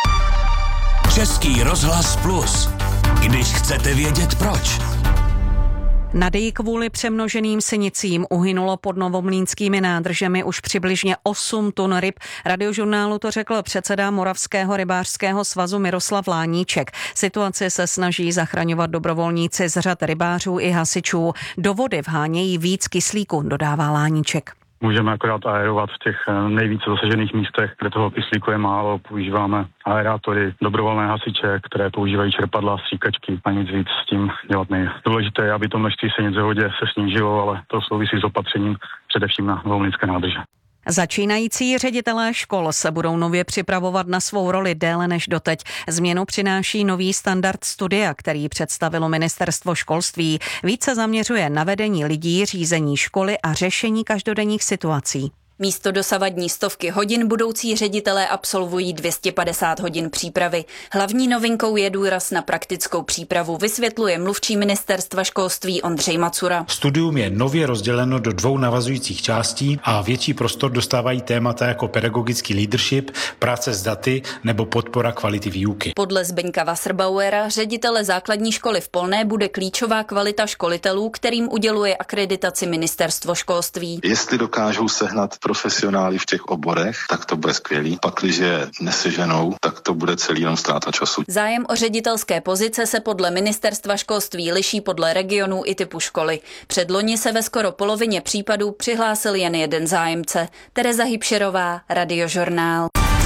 Speaker 3: Český rozhlas Plus. Když chcete vědět proč.
Speaker 10: Na Dyji kvůli přemnoženým sinicím uhynulo pod novomlýnskými nádržemi už přibližně osm tun ryb. Radiožurnálu to řekl předseda Moravského rybářského svazu Miroslav Láníček. Situaci se snaží zachraňovat dobrovolníci z řad rybářů i hasičů. Do vody vhánějí víc kyslíku, dodává Láníček.
Speaker 17: Můžeme akorát aerovat v těch nejvíce zasažených místech, kde toho kyslíku je málo. Používáme aerátory, dobrovolné hasiče, které používají čerpadla, stříkačky a nic víc s tím dělat nejde. Důležité je, aby to množství sinic v vodě se snížilo, ale to souvisí s opatřením především na novomlýnské nádrže.
Speaker 10: Začínající ředitelé škol se budou nově připravovat na svou roli déle než doteď. Změnu přináší nový standard studia, který představilo ministerstvo školství. Více zaměřuje na vedení lidí, řízení školy a řešení každodenních situací.
Speaker 18: Místo dosavadní stovky hodin budoucí ředitelé absolvují dvě stě padesát hodin přípravy. Hlavní novinkou je důraz na praktickou přípravu, vysvětluje mluvčí ministerstva školství Ondřej Macura.
Speaker 19: Studium je nově rozděleno do dvou navazujících částí a větší prostor dostávají témata jako pedagogický leadership, práce s daty nebo podpora kvality výuky.
Speaker 18: Podle Zdeňka Wasserbauera, ředitele základní školy v Polné, bude klíčová kvalita školitelů, kterým uděluje akreditaci ministerstvo školství.
Speaker 20: Jestli dokážou sehnat profesionály v těch oborech, tak to bude skvělý. Pakliže neseženou, tak to bude celý jenom ztráta času.
Speaker 18: Zájem o ředitelské pozice se podle ministerstva školství liší podle regionů i typu školy. Předloni se ve skoro polovině případů přihlásil jen jeden zájemce. Tereza Hybšerová, Radiožurnál.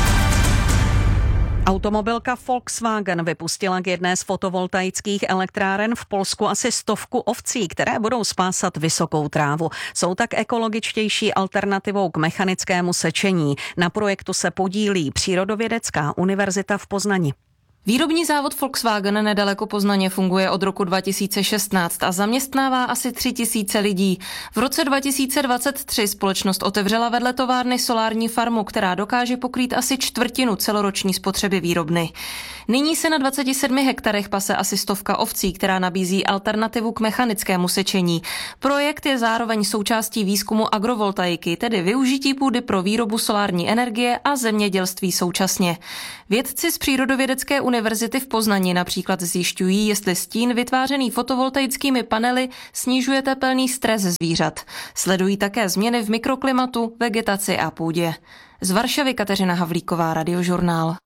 Speaker 10: Automobilka Volkswagen vypustila k jedné z fotovoltaických elektráren v Polsku asi stovku ovcí, které budou spásat vysokou trávu. Jsou tak ekologičtější alternativou k mechanickému sečení. Na projektu se podílí Přírodovědecká univerzita v Poznani.
Speaker 21: Výrobní závod Volkswagen nedaleko Poznaně funguje od roku dva tisíce šestnáct a zaměstnává asi tři tisíce lidí. V roce dva tisíce dvacet tři společnost otevřela vedle továrny solární farmu, která dokáže pokrýt asi čtvrtinu celoroční spotřeby výrobny. Nyní se na dvaceti sedmi hektarech pase asi stovka ovcí, která nabízí alternativu k mechanickému sečení. Projekt je zároveň součástí výzkumu agrovoltaiky, tedy využití půdy pro výrobu solární energie a zemědělství současně. Vědci z Přírodovědecké univerzity v Poznani například zjišťují, jestli stín vytvářený fotovoltaickými panely snižuje tepelný stres zvířat. Sledují také změny v mikroklimatu, vegetaci a půdě. Z Varšavy Kateřina Havlíková, Radiožurnál.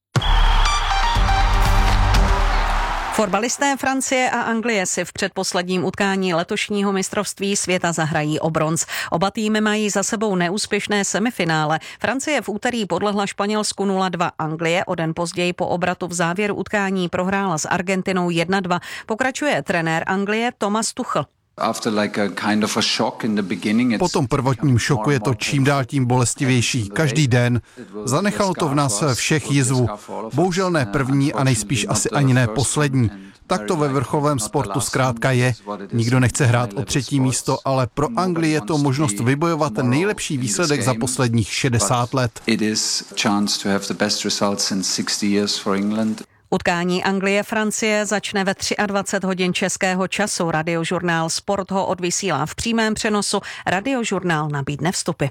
Speaker 10: Fotbalisté Francie a Anglie si v předposledním utkání letošního mistrovství světa zahrají o bronz. Oba týmy mají za sebou neúspěšné semifinále. Francie v úterý podlehla Španělsku nula dva. Anglie o den později po obratu v závěru utkání prohrála s Argentinou jedna dva. Pokračuje trenér Anglie Thomas Tuchel.
Speaker 22: Po tom prvotním šoku je to čím dál tím bolestivější. Každý den. Zanechalo to v nás všech jizvu. Bohužel ne první a nejspíš asi ani ne poslední. Tak to ve vrcholovém sportu zkrátka je. Nikdo nechce hrát o třetí místo, ale pro Anglii je to možnost vybojovat nejlepší výsledek za posledních šedesát let.
Speaker 10: Utkání Anglie-Francie začne ve dvacet tři hodin českého času. Radiožurnál Sport ho odvysílá v přímém přenosu. Radiožurnál nabídne vstupy.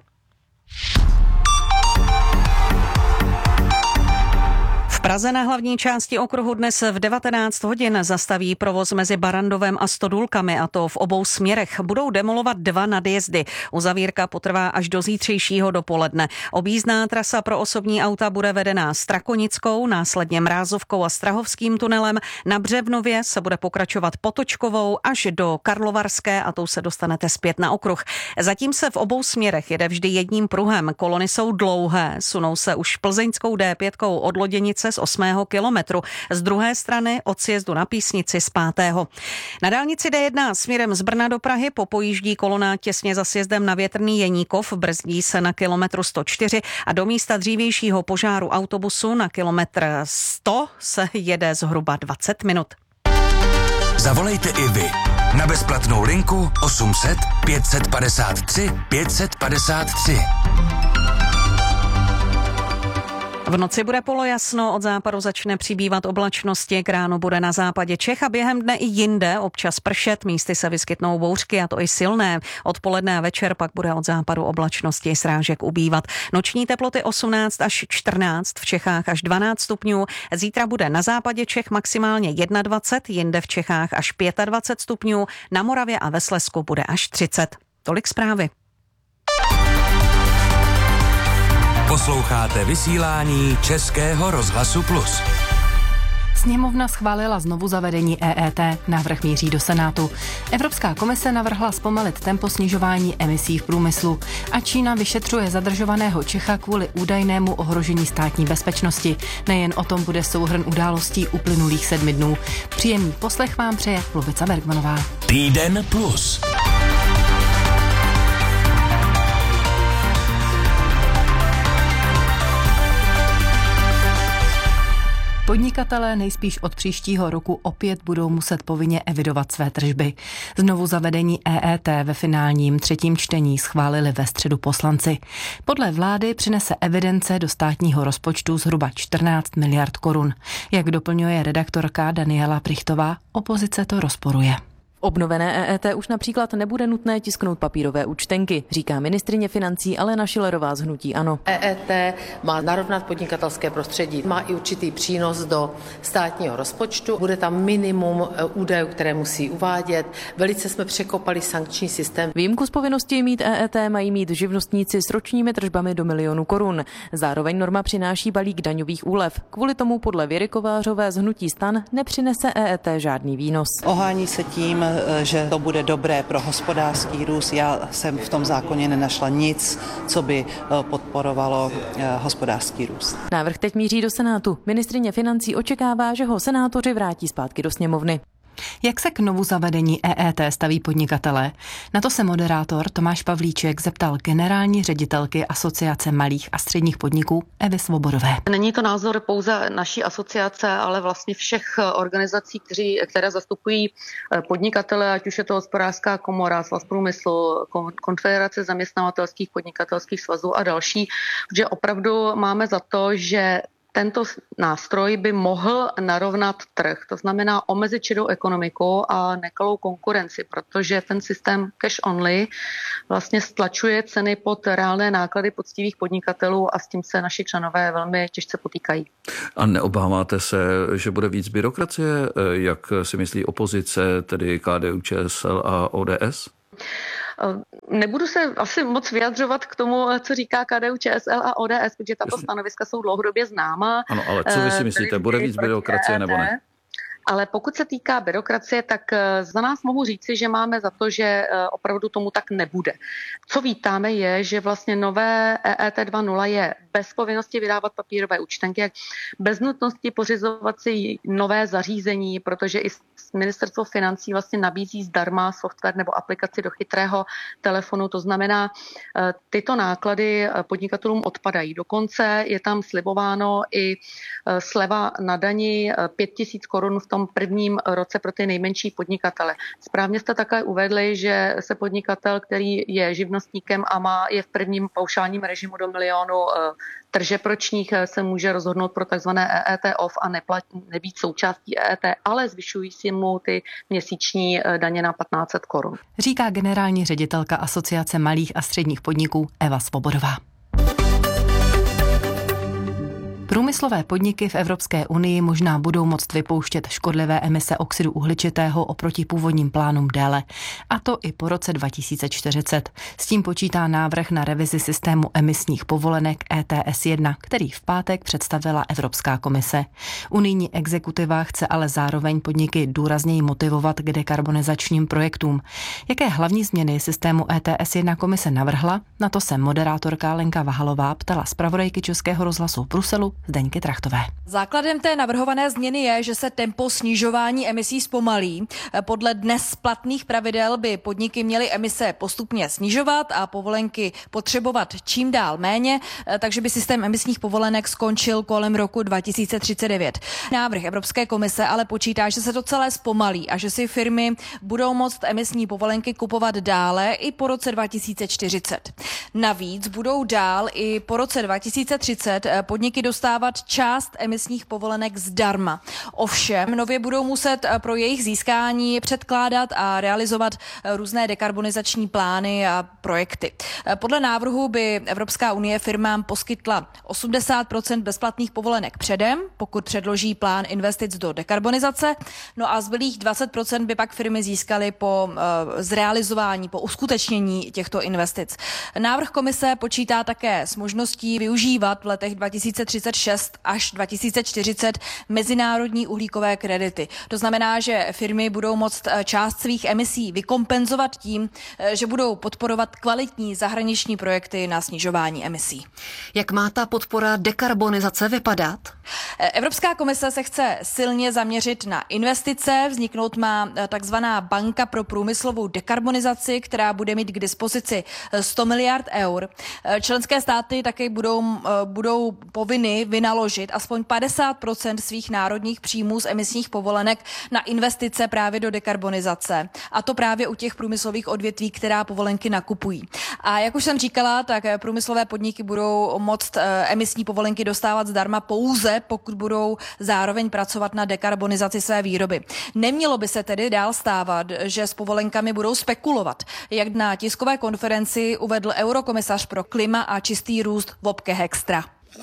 Speaker 10: V Praze na hlavní části okruhu dnes v devatenáct hodin zastaví provoz mezi Barandovem a Stodůlkami, a to v obou směrech. Budou demolovat dva nadjezdy. Uzavírka potrvá až do zítřejšího dopoledne. Objízdná trasa pro osobní auta bude vedená Strakonickou, následně Mrázovkou a Strahovským tunelem. Na Břevnově se bude pokračovat Potočkovou až do Karlovarské a tou se dostanete zpět na okruh. Zatím se v obou směrech jede vždy jedním pruhem. Kolony jsou dlouhé, sunou se už plzeňskou D pět od Loděnice z osmého kilometru, z druhé strany od sjezdu na Písnici z pátého. Na dálnici D jedna směrem z Brna do Prahy popojíždí kolona těsně za sjezdem na Větrný Jeníkov, brzdí se na kilometru sto čtyři a do místa dřívějšího požáru autobusu na kilometr sto se jede zhruba dvacet minut.
Speaker 3: Zavolejte i vy na bezplatnou linku osm set pět set padesát tři pět set padesát tři.
Speaker 10: V noci bude polojasno, od západu začne přibývat oblačnosti, k ránu bude na západě Čech a během dne i jinde občas pršet, místy se vyskytnou bouřky a to i silné. Odpoledne a večer pak bude od západu oblačnosti srážek ubývat. Noční teploty osmnáct až čtrnáct, v Čechách až dvanáct stupňů. Zítra bude na západě Čech maximálně dvacet jedna, jinde v Čechách až dvacet pět stupňů, na Moravě a ve Slezsku bude až třicet. Tolik zprávy.
Speaker 3: Posloucháte vysílání Českého rozhlasu Plus.
Speaker 21: Sněmovna schválila znovu zavedení E E T, návrh míří do Senátu. Evropská komise navrhla zpomalit tempo snižování emisí v průmyslu a Čína vyšetřuje zadržovaného Čecha kvůli údajnému ohrožení státní bezpečnosti. Nejen o tom bude souhrn událostí uplynulých sedmi dnů. Příjemný poslech vám přeje Lubica Bergmanová.
Speaker 3: Týden plus.
Speaker 21: Podnikatelé nejspíš od příštího roku opět budou muset povinně evidovat své tržby. Znovu zavedení E E T ve finálním třetím čtení schválili ve středu poslanci. Podle vlády přinese evidence do státního rozpočtu zhruba čtrnáct miliard korun. Jak doplňuje redaktorka Daniela Prichtová, opozice to rozporuje.
Speaker 1: Obnovené E E T už například nebude nutné tisknout papírové účtenky, říká ministryně financí Alena Schillerová z hnutí ANO.
Speaker 2: E E T má narovnat podnikatelské prostředí, má i určitý přínos do státního rozpočtu, bude tam minimum údajů, které musí uvádět. Velice jsme překopali sankční systém.
Speaker 1: Výjimku z povinnosti mít E E T mají mít živnostníci s ročními tržbami do milionu korun. Zároveň norma přináší balík daňových úlev. Kvůli tomu podle Věry Kovářové z hnutí STAN nepřinese E E T žádný výnos.
Speaker 23: Ohání se tím, že to bude dobré pro hospodářský růst. Já jsem v tom zákoně nenašla nic, co by podporovalo hospodářský růst.
Speaker 1: Návrh teď míří do Senátu. Ministryně financí očekává, že ho senátoři vrátí zpátky do sněmovny.
Speaker 21: Jak se k novu zavedení E E T staví podnikatelé? Na to se moderátor Tomáš Pavlíček zeptal generální ředitelky Asociace malých a středních podniků Evy Svobodové.
Speaker 24: Není to názor pouze naší asociace, ale vlastně všech organizací, kteří, které zastupují podnikatele, ať už je to Hospodářská komora, Svaz průmyslu, Konfederace zaměstnavatelských podnikatelských svazů a další, že opravdu máme za to, že tento nástroj by mohl narovnat trh, to znamená omezit šedou ekonomiku a nekalou konkurenci, protože ten systém cash only vlastně stlačuje ceny pod reálné náklady poctivých podnikatelů a s tím se naši členové velmi těžce potýkají.
Speaker 25: A neobáváte se, že bude víc byrokracie, jak si myslí opozice, tedy K D U Č S L a O D S?
Speaker 24: Nebudu se asi moc vyjadřovat k tomu, co říká K D U Č S L a O D S, protože tato stanoviska jsou dlouhodobě známá.
Speaker 25: Ano, ale co vy si myslíte, bude víc byrokracie nebo ne?
Speaker 24: Ale pokud se týká byrokracie, tak za nás mohu říci, že máme za to, že opravdu tomu tak nebude. Co vítáme je, že vlastně nové E E T dva tečka nula je bez povinnosti vydávat papírové účtenky, bez nutnosti pořizovat si nové zařízení, protože i ministerstvo financí vlastně nabízí zdarma software nebo aplikaci do chytrého telefonu. To znamená, tyto náklady podnikatelům odpadají. Dokonce je tam slibováno i sleva na dani pět tisíc korun v tom prvním roce pro ty nejmenší podnikatele. Správně jste také uvedli, že se podnikatel, který je živnostníkem a má je v prvním paušálním režimu do milionu tržeb ročních, se může rozhodnout pro takzvané E E T off a neplat, nebýt součástí E E T, ale zvyšují si mu ty měsíční daně na patnáct set korun.
Speaker 21: Říká generální ředitelka Asociace malých a středních podniků Eva Svobodová. Průmyslové podniky v Evropské unii možná budou moct vypouštět škodlivé emise oxidu uhličitého oproti původním plánům déle, a to i po roce dva tisíce čtyřicet. S tím počítá návrh na revizi systému emisních povolenek E T S jedna, který v pátek představila Evropská komise. Unijní exekutiva chce ale zároveň podniky důrazněji motivovat k dekarbonizačním projektům. Jaké hlavní změny systému E T S jedna komise navrhla? Na to se moderátorka Lenka Vahalová ptala zpravodajky Českého rozhlasu v Bruselu Zdeňky Trachtové.
Speaker 26: Základem té navrhované změny je, že se tempo snižování emisí zpomalí. Podle dnes platných pravidel by podniky měly emise postupně snižovat a povolenky potřebovat čím dál méně, takže by systém emisních povolenek skončil kolem roku dva tisíce třicet devět. Návrh Evropské komise ale počítá, že se to celé zpomalí a že si firmy budou moct emisní povolenky kupovat dále i po roce dva tisíce čtyřicet. Navíc budou dál i po roce dva tisíce třicet podniky dostávat část emisních povolenek zdarma. Ovšem, nově budou muset pro jejich získání předkládat a realizovat různé dekarbonizační plány a projekty. Podle návrhu by Evropská unie firmám poskytla osmdesát procent bezplatných povolenek předem, pokud předloží plán investic do dekarbonizace, no a zbylých dvacet procent by pak firmy získaly po zrealizování, po uskutečnění těchto investic. Návrh komise počítá také s možností využívat v letech dva tisíce třicet šest až dva tisíce čtyřicet mezinárodní uhlíkové kredity. To znamená, že firmy budou moct část svých emisí vykompenzovat tím, že budou podporovat kvalitní zahraniční projekty na snižování emisí.
Speaker 21: Jak má ta podpora dekarbonizace vypadat?
Speaker 26: Evropská komise se chce silně zaměřit na investice. Vzniknout má takzvaná banka pro průmyslovou dekarbonizaci, která bude mít k dispozici sto miliard eur. Členské státy také budou, budou povinny vynaložit aspoň padesát procent svých národních příjmů z emisních povolenek na investice právě do dekarbonizace. A to právě u těch průmyslových odvětví, která povolenky nakupují. A jak už jsem říkala, tak průmyslové podniky budou moct emisní povolenky dostávat zdarma pouze, pokud budou zároveň pracovat na dekarbonizaci své výroby. Nemělo by se tedy dál stávat, že s povolenkami budou spekulovat, jak na tiskové konferenci uvedl eurokomisař pro klima a čistý růst Wopke Hoekstra.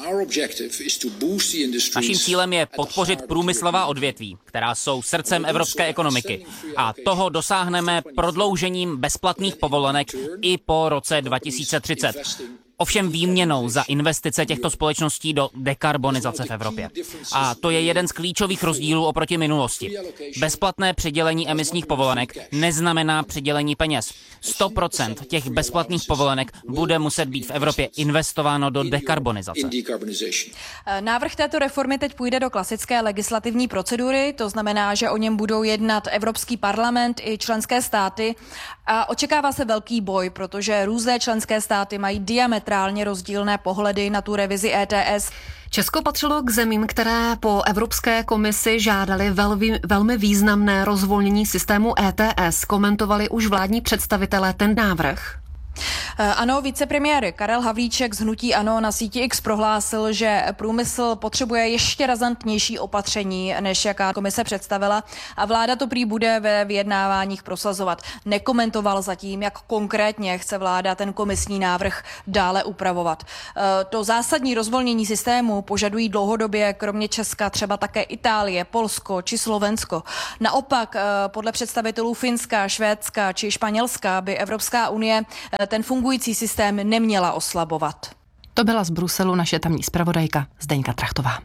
Speaker 4: Naším cílem je podpořit průmyslová odvětví, která jsou srdcem evropské ekonomiky. A toho dosáhneme prodloužením bezplatných povolenek i po roce dva tisíce třicet. Ovšem výměnou za investice těchto společností do dekarbonizace v Evropě. A to je jeden z klíčových rozdílů oproti minulosti. Bezplatné přidělení emisních povolenek neznamená přidělení peněz. sto procent těch bezplatných povolenek bude muset být v Evropě investováno do dekarbonizace.
Speaker 26: Návrh této reformy teď půjde do klasické legislativní procedury, to znamená, že o něm budou jednat Evropský parlament i členské státy a očekává se velký boj, protože různé členské státy mají diametrálně rozdílné pohledy na tu revizi E T S.
Speaker 21: Česko patřilo k zemím, které po Evropské komisi žádali velmi, velmi významné rozvolnění systému E T S. Komentovali už vládní představitelé ten návrh.
Speaker 26: Ano, vicepremiér Karel Havlíček z hnutí ANO na síti X prohlásil, že průmysl potřebuje ještě razantnější opatření, než jaká komise představila a vláda to prý bude ve vyjednáváních prosazovat. Nekomentoval zatím, jak konkrétně chce vláda ten komisní návrh dále upravovat. To zásadní rozvolnění systému požadují dlouhodobě kromě Česka třeba také Itálie, Polsko či Slovensko. Naopak podle představitelů Finska, Švédska či Španělska by Evropská unie ten fungující systém neměla oslabovat.
Speaker 21: To byla z Bruselu naše tamní zpravodajka Zdeňka Trachtová.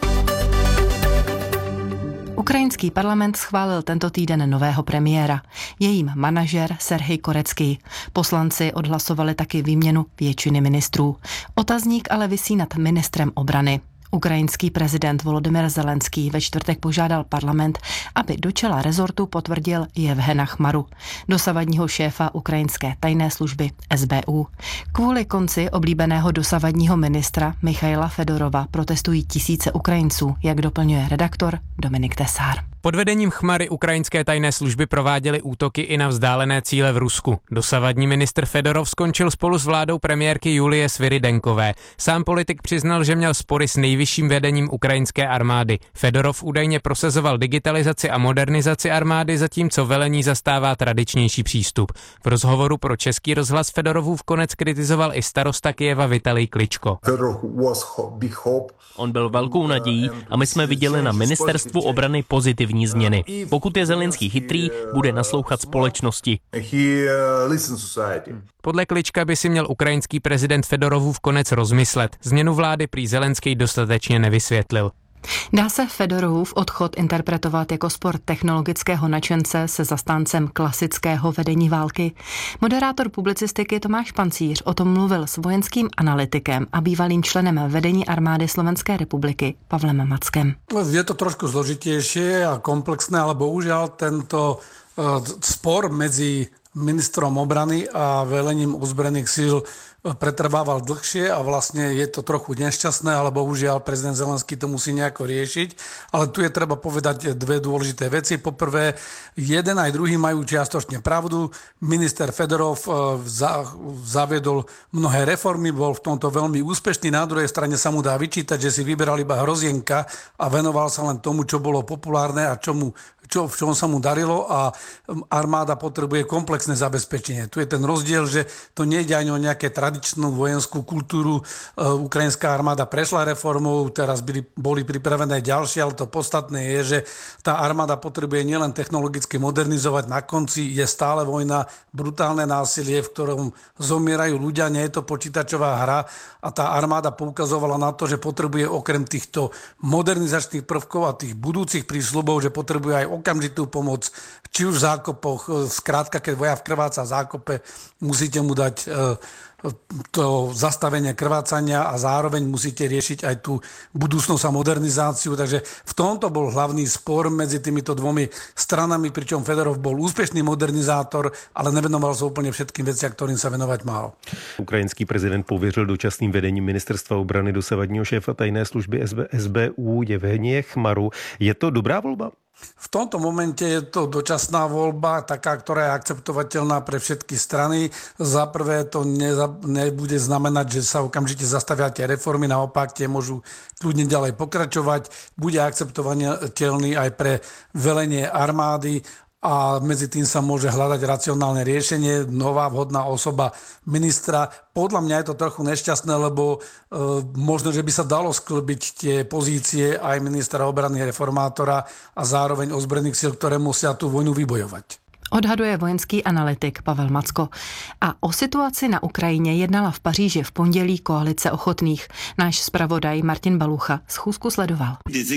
Speaker 21: Ukrajinský parlament schválil tento týden nového premiéra. Jejím manažer Serhij Korecký. Poslanci odhlasovali taky výměnu většiny ministrů. Otazník ale visí nad ministrem obrany. Ukrajinský prezident Volodymyr Zelenský ve čtvrtek požádal parlament, aby do čela rezortu potvrdil Jevhena Chmaru, dosavadního šéfa ukrajinské tajné služby S B U. Kvůli konci oblíbeného dosavadního ministra Michaila Fedorova protestují tisíce Ukrajinců, jak doplňuje redaktor Dominik Tesár.
Speaker 5: Pod vedením Chmary ukrajinské tajné služby prováděly útoky i na vzdálené cíle v Rusku. Dosavadní ministr Fedorov skončil spolu s vládou premiérky Julie Svyrydenkové. Sám politik přiznal, že měl spory s nejvyšším vedením ukrajinské armády. Fedorov údajně prosazoval digitalizaci a modernizaci armády, zatímco velení zastává tradičnější přístup. V rozhovoru pro Český rozhlas Fedorovův konec kritizoval i starosta Kyjeva Vitalij Kličko.
Speaker 6: On byl velkou nadějí a my jsme viděli na ministerstvu obrany pozitivní změny. Pokud je Zelenský chytrý, bude naslouchat společnosti.
Speaker 5: Podle Klička by si měl ukrajinský prezident Fedorovův konec rozmyslet. Změnu vlády prý Zelenský dostatečně nevysvětlil.
Speaker 21: Dá se Fedorovův odchod interpretovat jako spor technologického nadšence se zastáncem klasického vedení války? Moderátor publicistiky Tomáš Pancíř o tom mluvil s vojenským analytikem a bývalým členem vedení armády Slovenské republiky Pavlem Mackem.
Speaker 7: Je to trošku zložitejšie a komplexné, ale bohužiaľ tento spor medzi ministrom obrany a velením ozbrojených síl pretrvával dlhšie a vlastne je to trochu nešťastné, ale bohužiaľ prezident Zelenský to musí nejako riešiť. Ale tu je treba povedať dve dôležité veci. Poprvé, jeden aj druhý majú čiastočne pravdu. Minister Fedorov zaviedol mnohé reformy, bol v tomto veľmi úspešný. Na druhej strane sa mu dá vyčítať, že si vyberal iba hrozienka a venoval sa len tomu, čo bolo populárne a čomu Čo, v čom sa mu darilo a armáda potrebuje komplexné zabezpečenie. Tu je ten rozdiel, že to nejde ani o nejaké tradičnú vojenskú kultúru. Ukrajinská armáda prešla reformou, teraz byli, boli pripravené ďalšie, ale to podstatné je, že tá armáda potrebuje nielen technologicky modernizovať, na konci je stále vojna, brutálne násilie, v ktorom zomierajú ľudia, nie je to počítačová hra a tá armáda poukazovala na to, že potrebuje okrem týchto modernizačných prvkov a tých budúcich prísľubov, že potrebuje aj okamžitú pomoc, či už v zákopoch, skrátka, keď vojak krváca v zákope, musíte mu dať to zastavenie krvácania a zároveň musíte riešiť aj tú budúcnosť a modernizáciu. Takže v tomto bol hlavný spor medzi týmito dvomi stranami, pričom Fedorov bol úspešný modernizátor, ale nevenoval sa úplne všetkým veciam, ktorým sa venovať mal.
Speaker 8: Ukrajinský prezident pověřil dočasným vedením ministerstva obrany dosavadního šéfa tajné služby S B U Jevhenije Chmaru. Je to dobrá volba?
Speaker 7: V tomto momente je to dočasná voľba, taká, ktorá je akceptovateľná pre všetky strany. Za prvé to neza, nebude znamenať, že sa okamžite zastavia tie reformy, naopak tie môžu kľudne ďalej pokračovať. Bude akceptovateľný aj pre velenie armády a medzi tým sa môže hľadať racionálne riešenie, nová vhodná osoba ministra. Podľa mňa je to trochu nešťastné, lebo e, možno, že by sa dalo sklbiť tie pozície aj ministra obrany reformátora a zároveň ozbrojených síl, ktoré musia tú vojnu vybojovať.
Speaker 9: Odhaduje vojenský analytik Pavel Macko. A o situaci na Ukrajině jednala v Paříži v pondělí koalice ochotných. Náš zpravodaj Martin Balucha schůzku sledoval.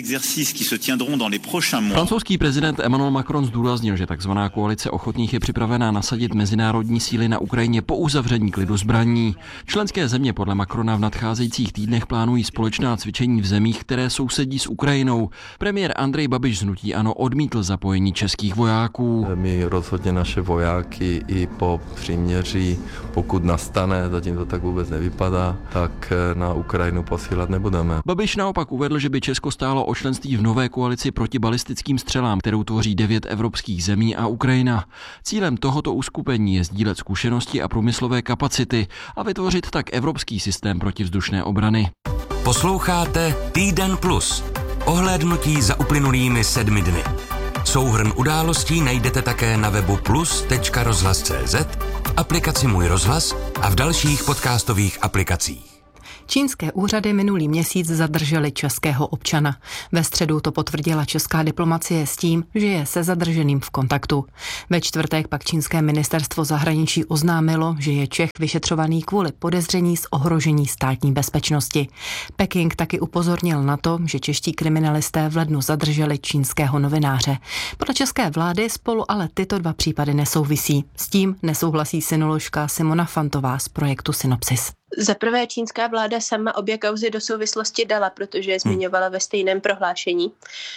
Speaker 11: Francouzský prezident Emmanuel Macron zdůraznil, že takzvaná koalice ochotných je připravená nasadit mezinárodní síly na Ukrajině po uzavření klidu zbraní. Členské země podle Macrona v nadcházejících týdnech plánují společná cvičení v zemích, které sousedí s Ukrajinou. Premiér Andrej Babiš z hnutí ANO odmítl zapojení českých vojáků.
Speaker 12: My rozhodně naše vojáky i po příměří, pokud nastane, zatím to tak vůbec nevypadá, tak na Ukrajinu posílat nebudeme.
Speaker 11: Babiš naopak uvedl, že by Česko stálo o členství v nové koalici proti balistickým střelám, kterou tvoří devět evropských zemí a Ukrajina. Cílem tohoto uskupení je sdílet zkušenosti a průmyslové kapacity a vytvořit tak evropský systém protivzdušné obrany.
Speaker 3: Posloucháte Týden plus. Ohlédnutí za uplynulými sedmi dny. Souhrn událostí najdete také na webu plus tečka rozhlas tečka cé zet, v aplikaci Můj rozhlas a v dalších podcastových aplikacích.
Speaker 9: Čínské úřady minulý měsíc zadrželi českého občana. Ve středu to potvrdila česká diplomacie s tím, že je se zadrženým v kontaktu. Ve čtvrtek pak čínské ministerstvo zahraničí oznámilo, že je Čech vyšetřovaný kvůli podezření z ohrožení státní bezpečnosti. Peking taky upozornil na to, že čeští kriminalisté v lednu zadrželi čínského novináře. Podle české vlády spolu ale tyto dva případy nesouvisí. S tím nesouhlasí sinoložka Simona Fantová z projektu Synopsis.
Speaker 13: Za prvé čínská vláda sama obě kauzy do souvislosti dala, protože je zmiňovala ve stejném prohlášení.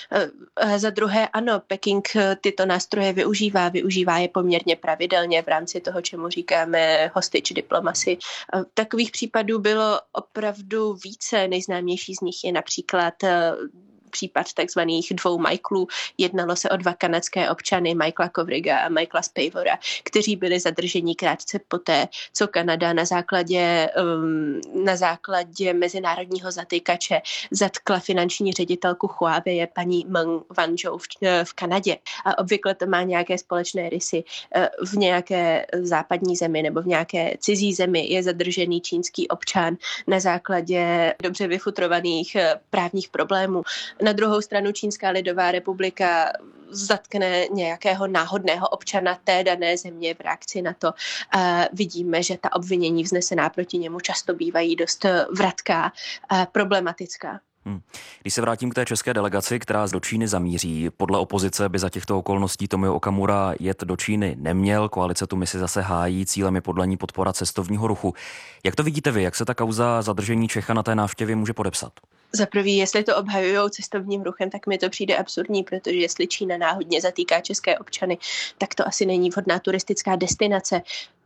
Speaker 13: Za druhé ano, Peking tyto nástroje využívá, využívá je poměrně pravidelně v rámci toho, čemu říkáme hostage diplomacy. Takových případů bylo opravdu více, nejznámější z nich je například případ takzvaných dvou Michaelů. Jednalo se o dva kanadské občany, Michaela Kovriga a Michaela Spavora, kteří byli zadrženi krátce poté, co Kanada na základě, um, na základě mezinárodního zatýkače zatkla finanční ředitelku Huawei, paní Meng Wanzhou v, v Kanadě. A obvykle to má nějaké společné rysy. V nějaké západní zemi nebo v nějaké cizí zemi je zadržený čínský občan na základě dobře vyfutrovaných právních problémů. Na druhou stranu Čínská lidová republika zatkne nějakého náhodného občana té dané země v reakci na to. A vidíme, že ta obvinění vznesená proti němu často bývají dost vratká a problematická.
Speaker 14: Hmm. Když se vrátím k té české delegaci, která do Číny zamíří, podle opozice by za těchto okolností Tomio Okamura jet do Číny neměl, koalice tu misi zase hájí, cílem je podle ní podpora cestovního ruchu. Jak to vidíte vy, jak se ta kauza zadržení Čecha na té návštěvě může podepsat?
Speaker 13: Za prvý, jestli to obhajujou cestovním ruchem, tak mi to přijde absurdní, protože jestli Čína náhodně zatýká české občany, tak to asi není vhodná turistická destinace,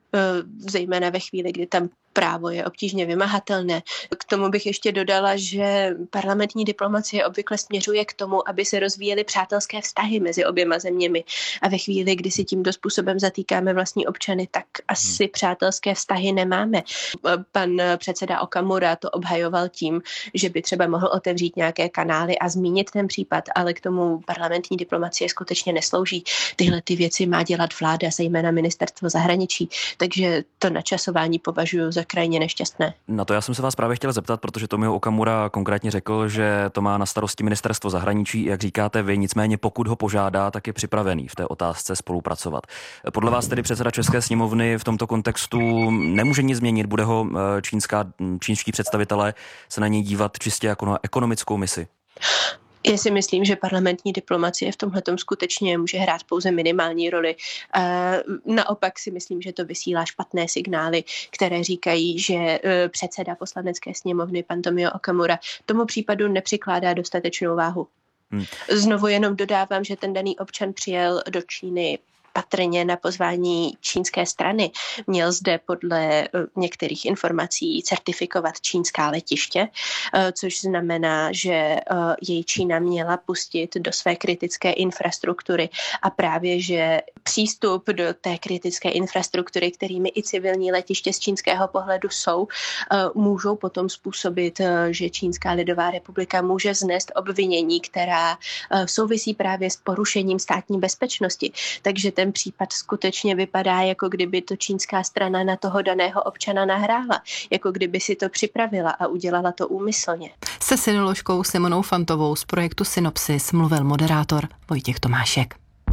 Speaker 13: zejména ve chvíli, kdy tam právo je obtížně vymahatelné. K tomu bych ještě dodala, že parlamentní diplomacie obvykle směřuje k tomu, aby se rozvíjely přátelské vztahy mezi oběma zeměmi. A ve chvíli, kdy si tímto způsobem zatýkáme vlastní občany, tak asi hmm. přátelské vztahy nemáme. Pan předseda Okamura to obhajoval tím, že by třeba mohl otevřít nějaké kanály a zmínit ten případ, ale k tomu parlamentní diplomacie skutečně neslouží. Tyhle ty věci má dělat vláda, zejména ministerstvo zahraničí. Takže to načasování považuji za krajně nešťastné.
Speaker 14: Na to já jsem se vás právě chtěl zeptat, protože Tomio Okamura konkrétně řekl, že to má na starosti ministerstvo zahraničí, jak říkáte vy, nicméně pokud ho požádá, tak je připravený v té otázce spolupracovat. Podle vás tedy předseda České sněmovny v tomto kontextu nemůže nic změnit, bude ho čínská, čínští představitelé se na něj dívat čistě jako na ekonomickou misi?
Speaker 13: Já si myslím, že parlamentní diplomacie v tomhletom skutečně může hrát pouze minimální roli. Naopak si myslím, že to vysílá špatné signály, které říkají, že předseda poslanecké sněmovny pan Tomio Okamura tomu případu nepřikládá dostatečnou váhu. Hmm. Znovu jenom dodávám, že ten daný občan přijel do Číny patrně na pozvání čínské strany. Měl zde podle některých informací certifikovat čínská letiště, což znamená, že jej Čína měla pustit do své kritické infrastruktury a právě, že přístup do té kritické infrastruktury, kterými i civilní letiště z čínského pohledu jsou, můžou potom způsobit, že Čínská lidová republika může vznést obvinění, která souvisí právě s porušením státní bezpečnosti. Takže ten případ skutečně vypadá, jako kdyby to čínská strana na toho daného občana nahrála, jako kdyby si to připravila a udělala to úmyslně.
Speaker 9: Se sinoložkou Simonou Fantovou z projektu Synopsis mluvil moderátor Vojtěch Tomášek.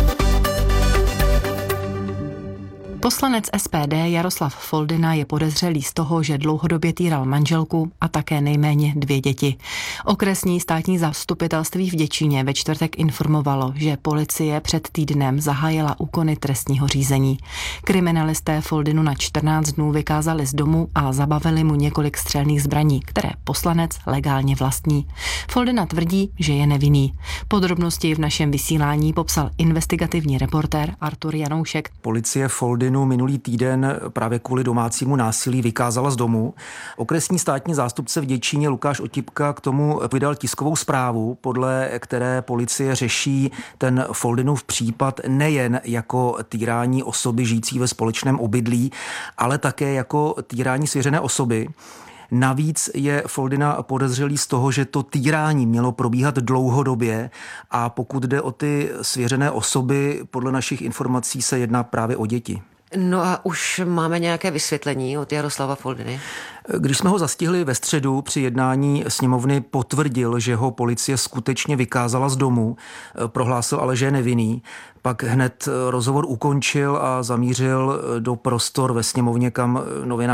Speaker 9: Poslanec S P D Jaroslav Foldyna je podezřelý z toho, že dlouhodobě týral manželku a také nejméně dvě děti. Okresní státní zastupitelství v Děčíně ve čtvrtek informovalo, že policie před týdnem zahájila úkony trestního řízení. Kriminalisté Foldynu na čtrnáct dnů vykázali z domu a zabavili mu několik střelných zbraní, které poslanec legálně vlastní. Foldyna tvrdí, že je nevinný. Podrobnosti v našem vysílání popsal investigativní reportér Artur Janoušek.
Speaker 15: Policie Foldynu minulý týden právě kvůli domácímu násilí vykázala z domu. Okresní státní zástupce v Děčíně Lukáš Otipka k tomu vydal tiskovou zprávu, podle které policie řeší ten Foldynův případ nejen jako týrání osoby žijící ve společném obydlí, ale také jako týrání svěřené osoby. Navíc je Foldyna podezřelý z toho, že to týrání mělo probíhat dlouhodobě a pokud jde o ty svěřené osoby, podle našich informací se jedná právě o děti.
Speaker 16: No a už máme nějaké vysvětlení od Jaroslava Foldyny?
Speaker 15: Když jsme ho zastihli ve středu při jednání sněmovny, potvrdil, že ho policie skutečně vykázala z domu, prohlásil ale, že je nevinný. Pak hned rozhovor ukončil a zamířil do prostor ve sněmovně, kam novinář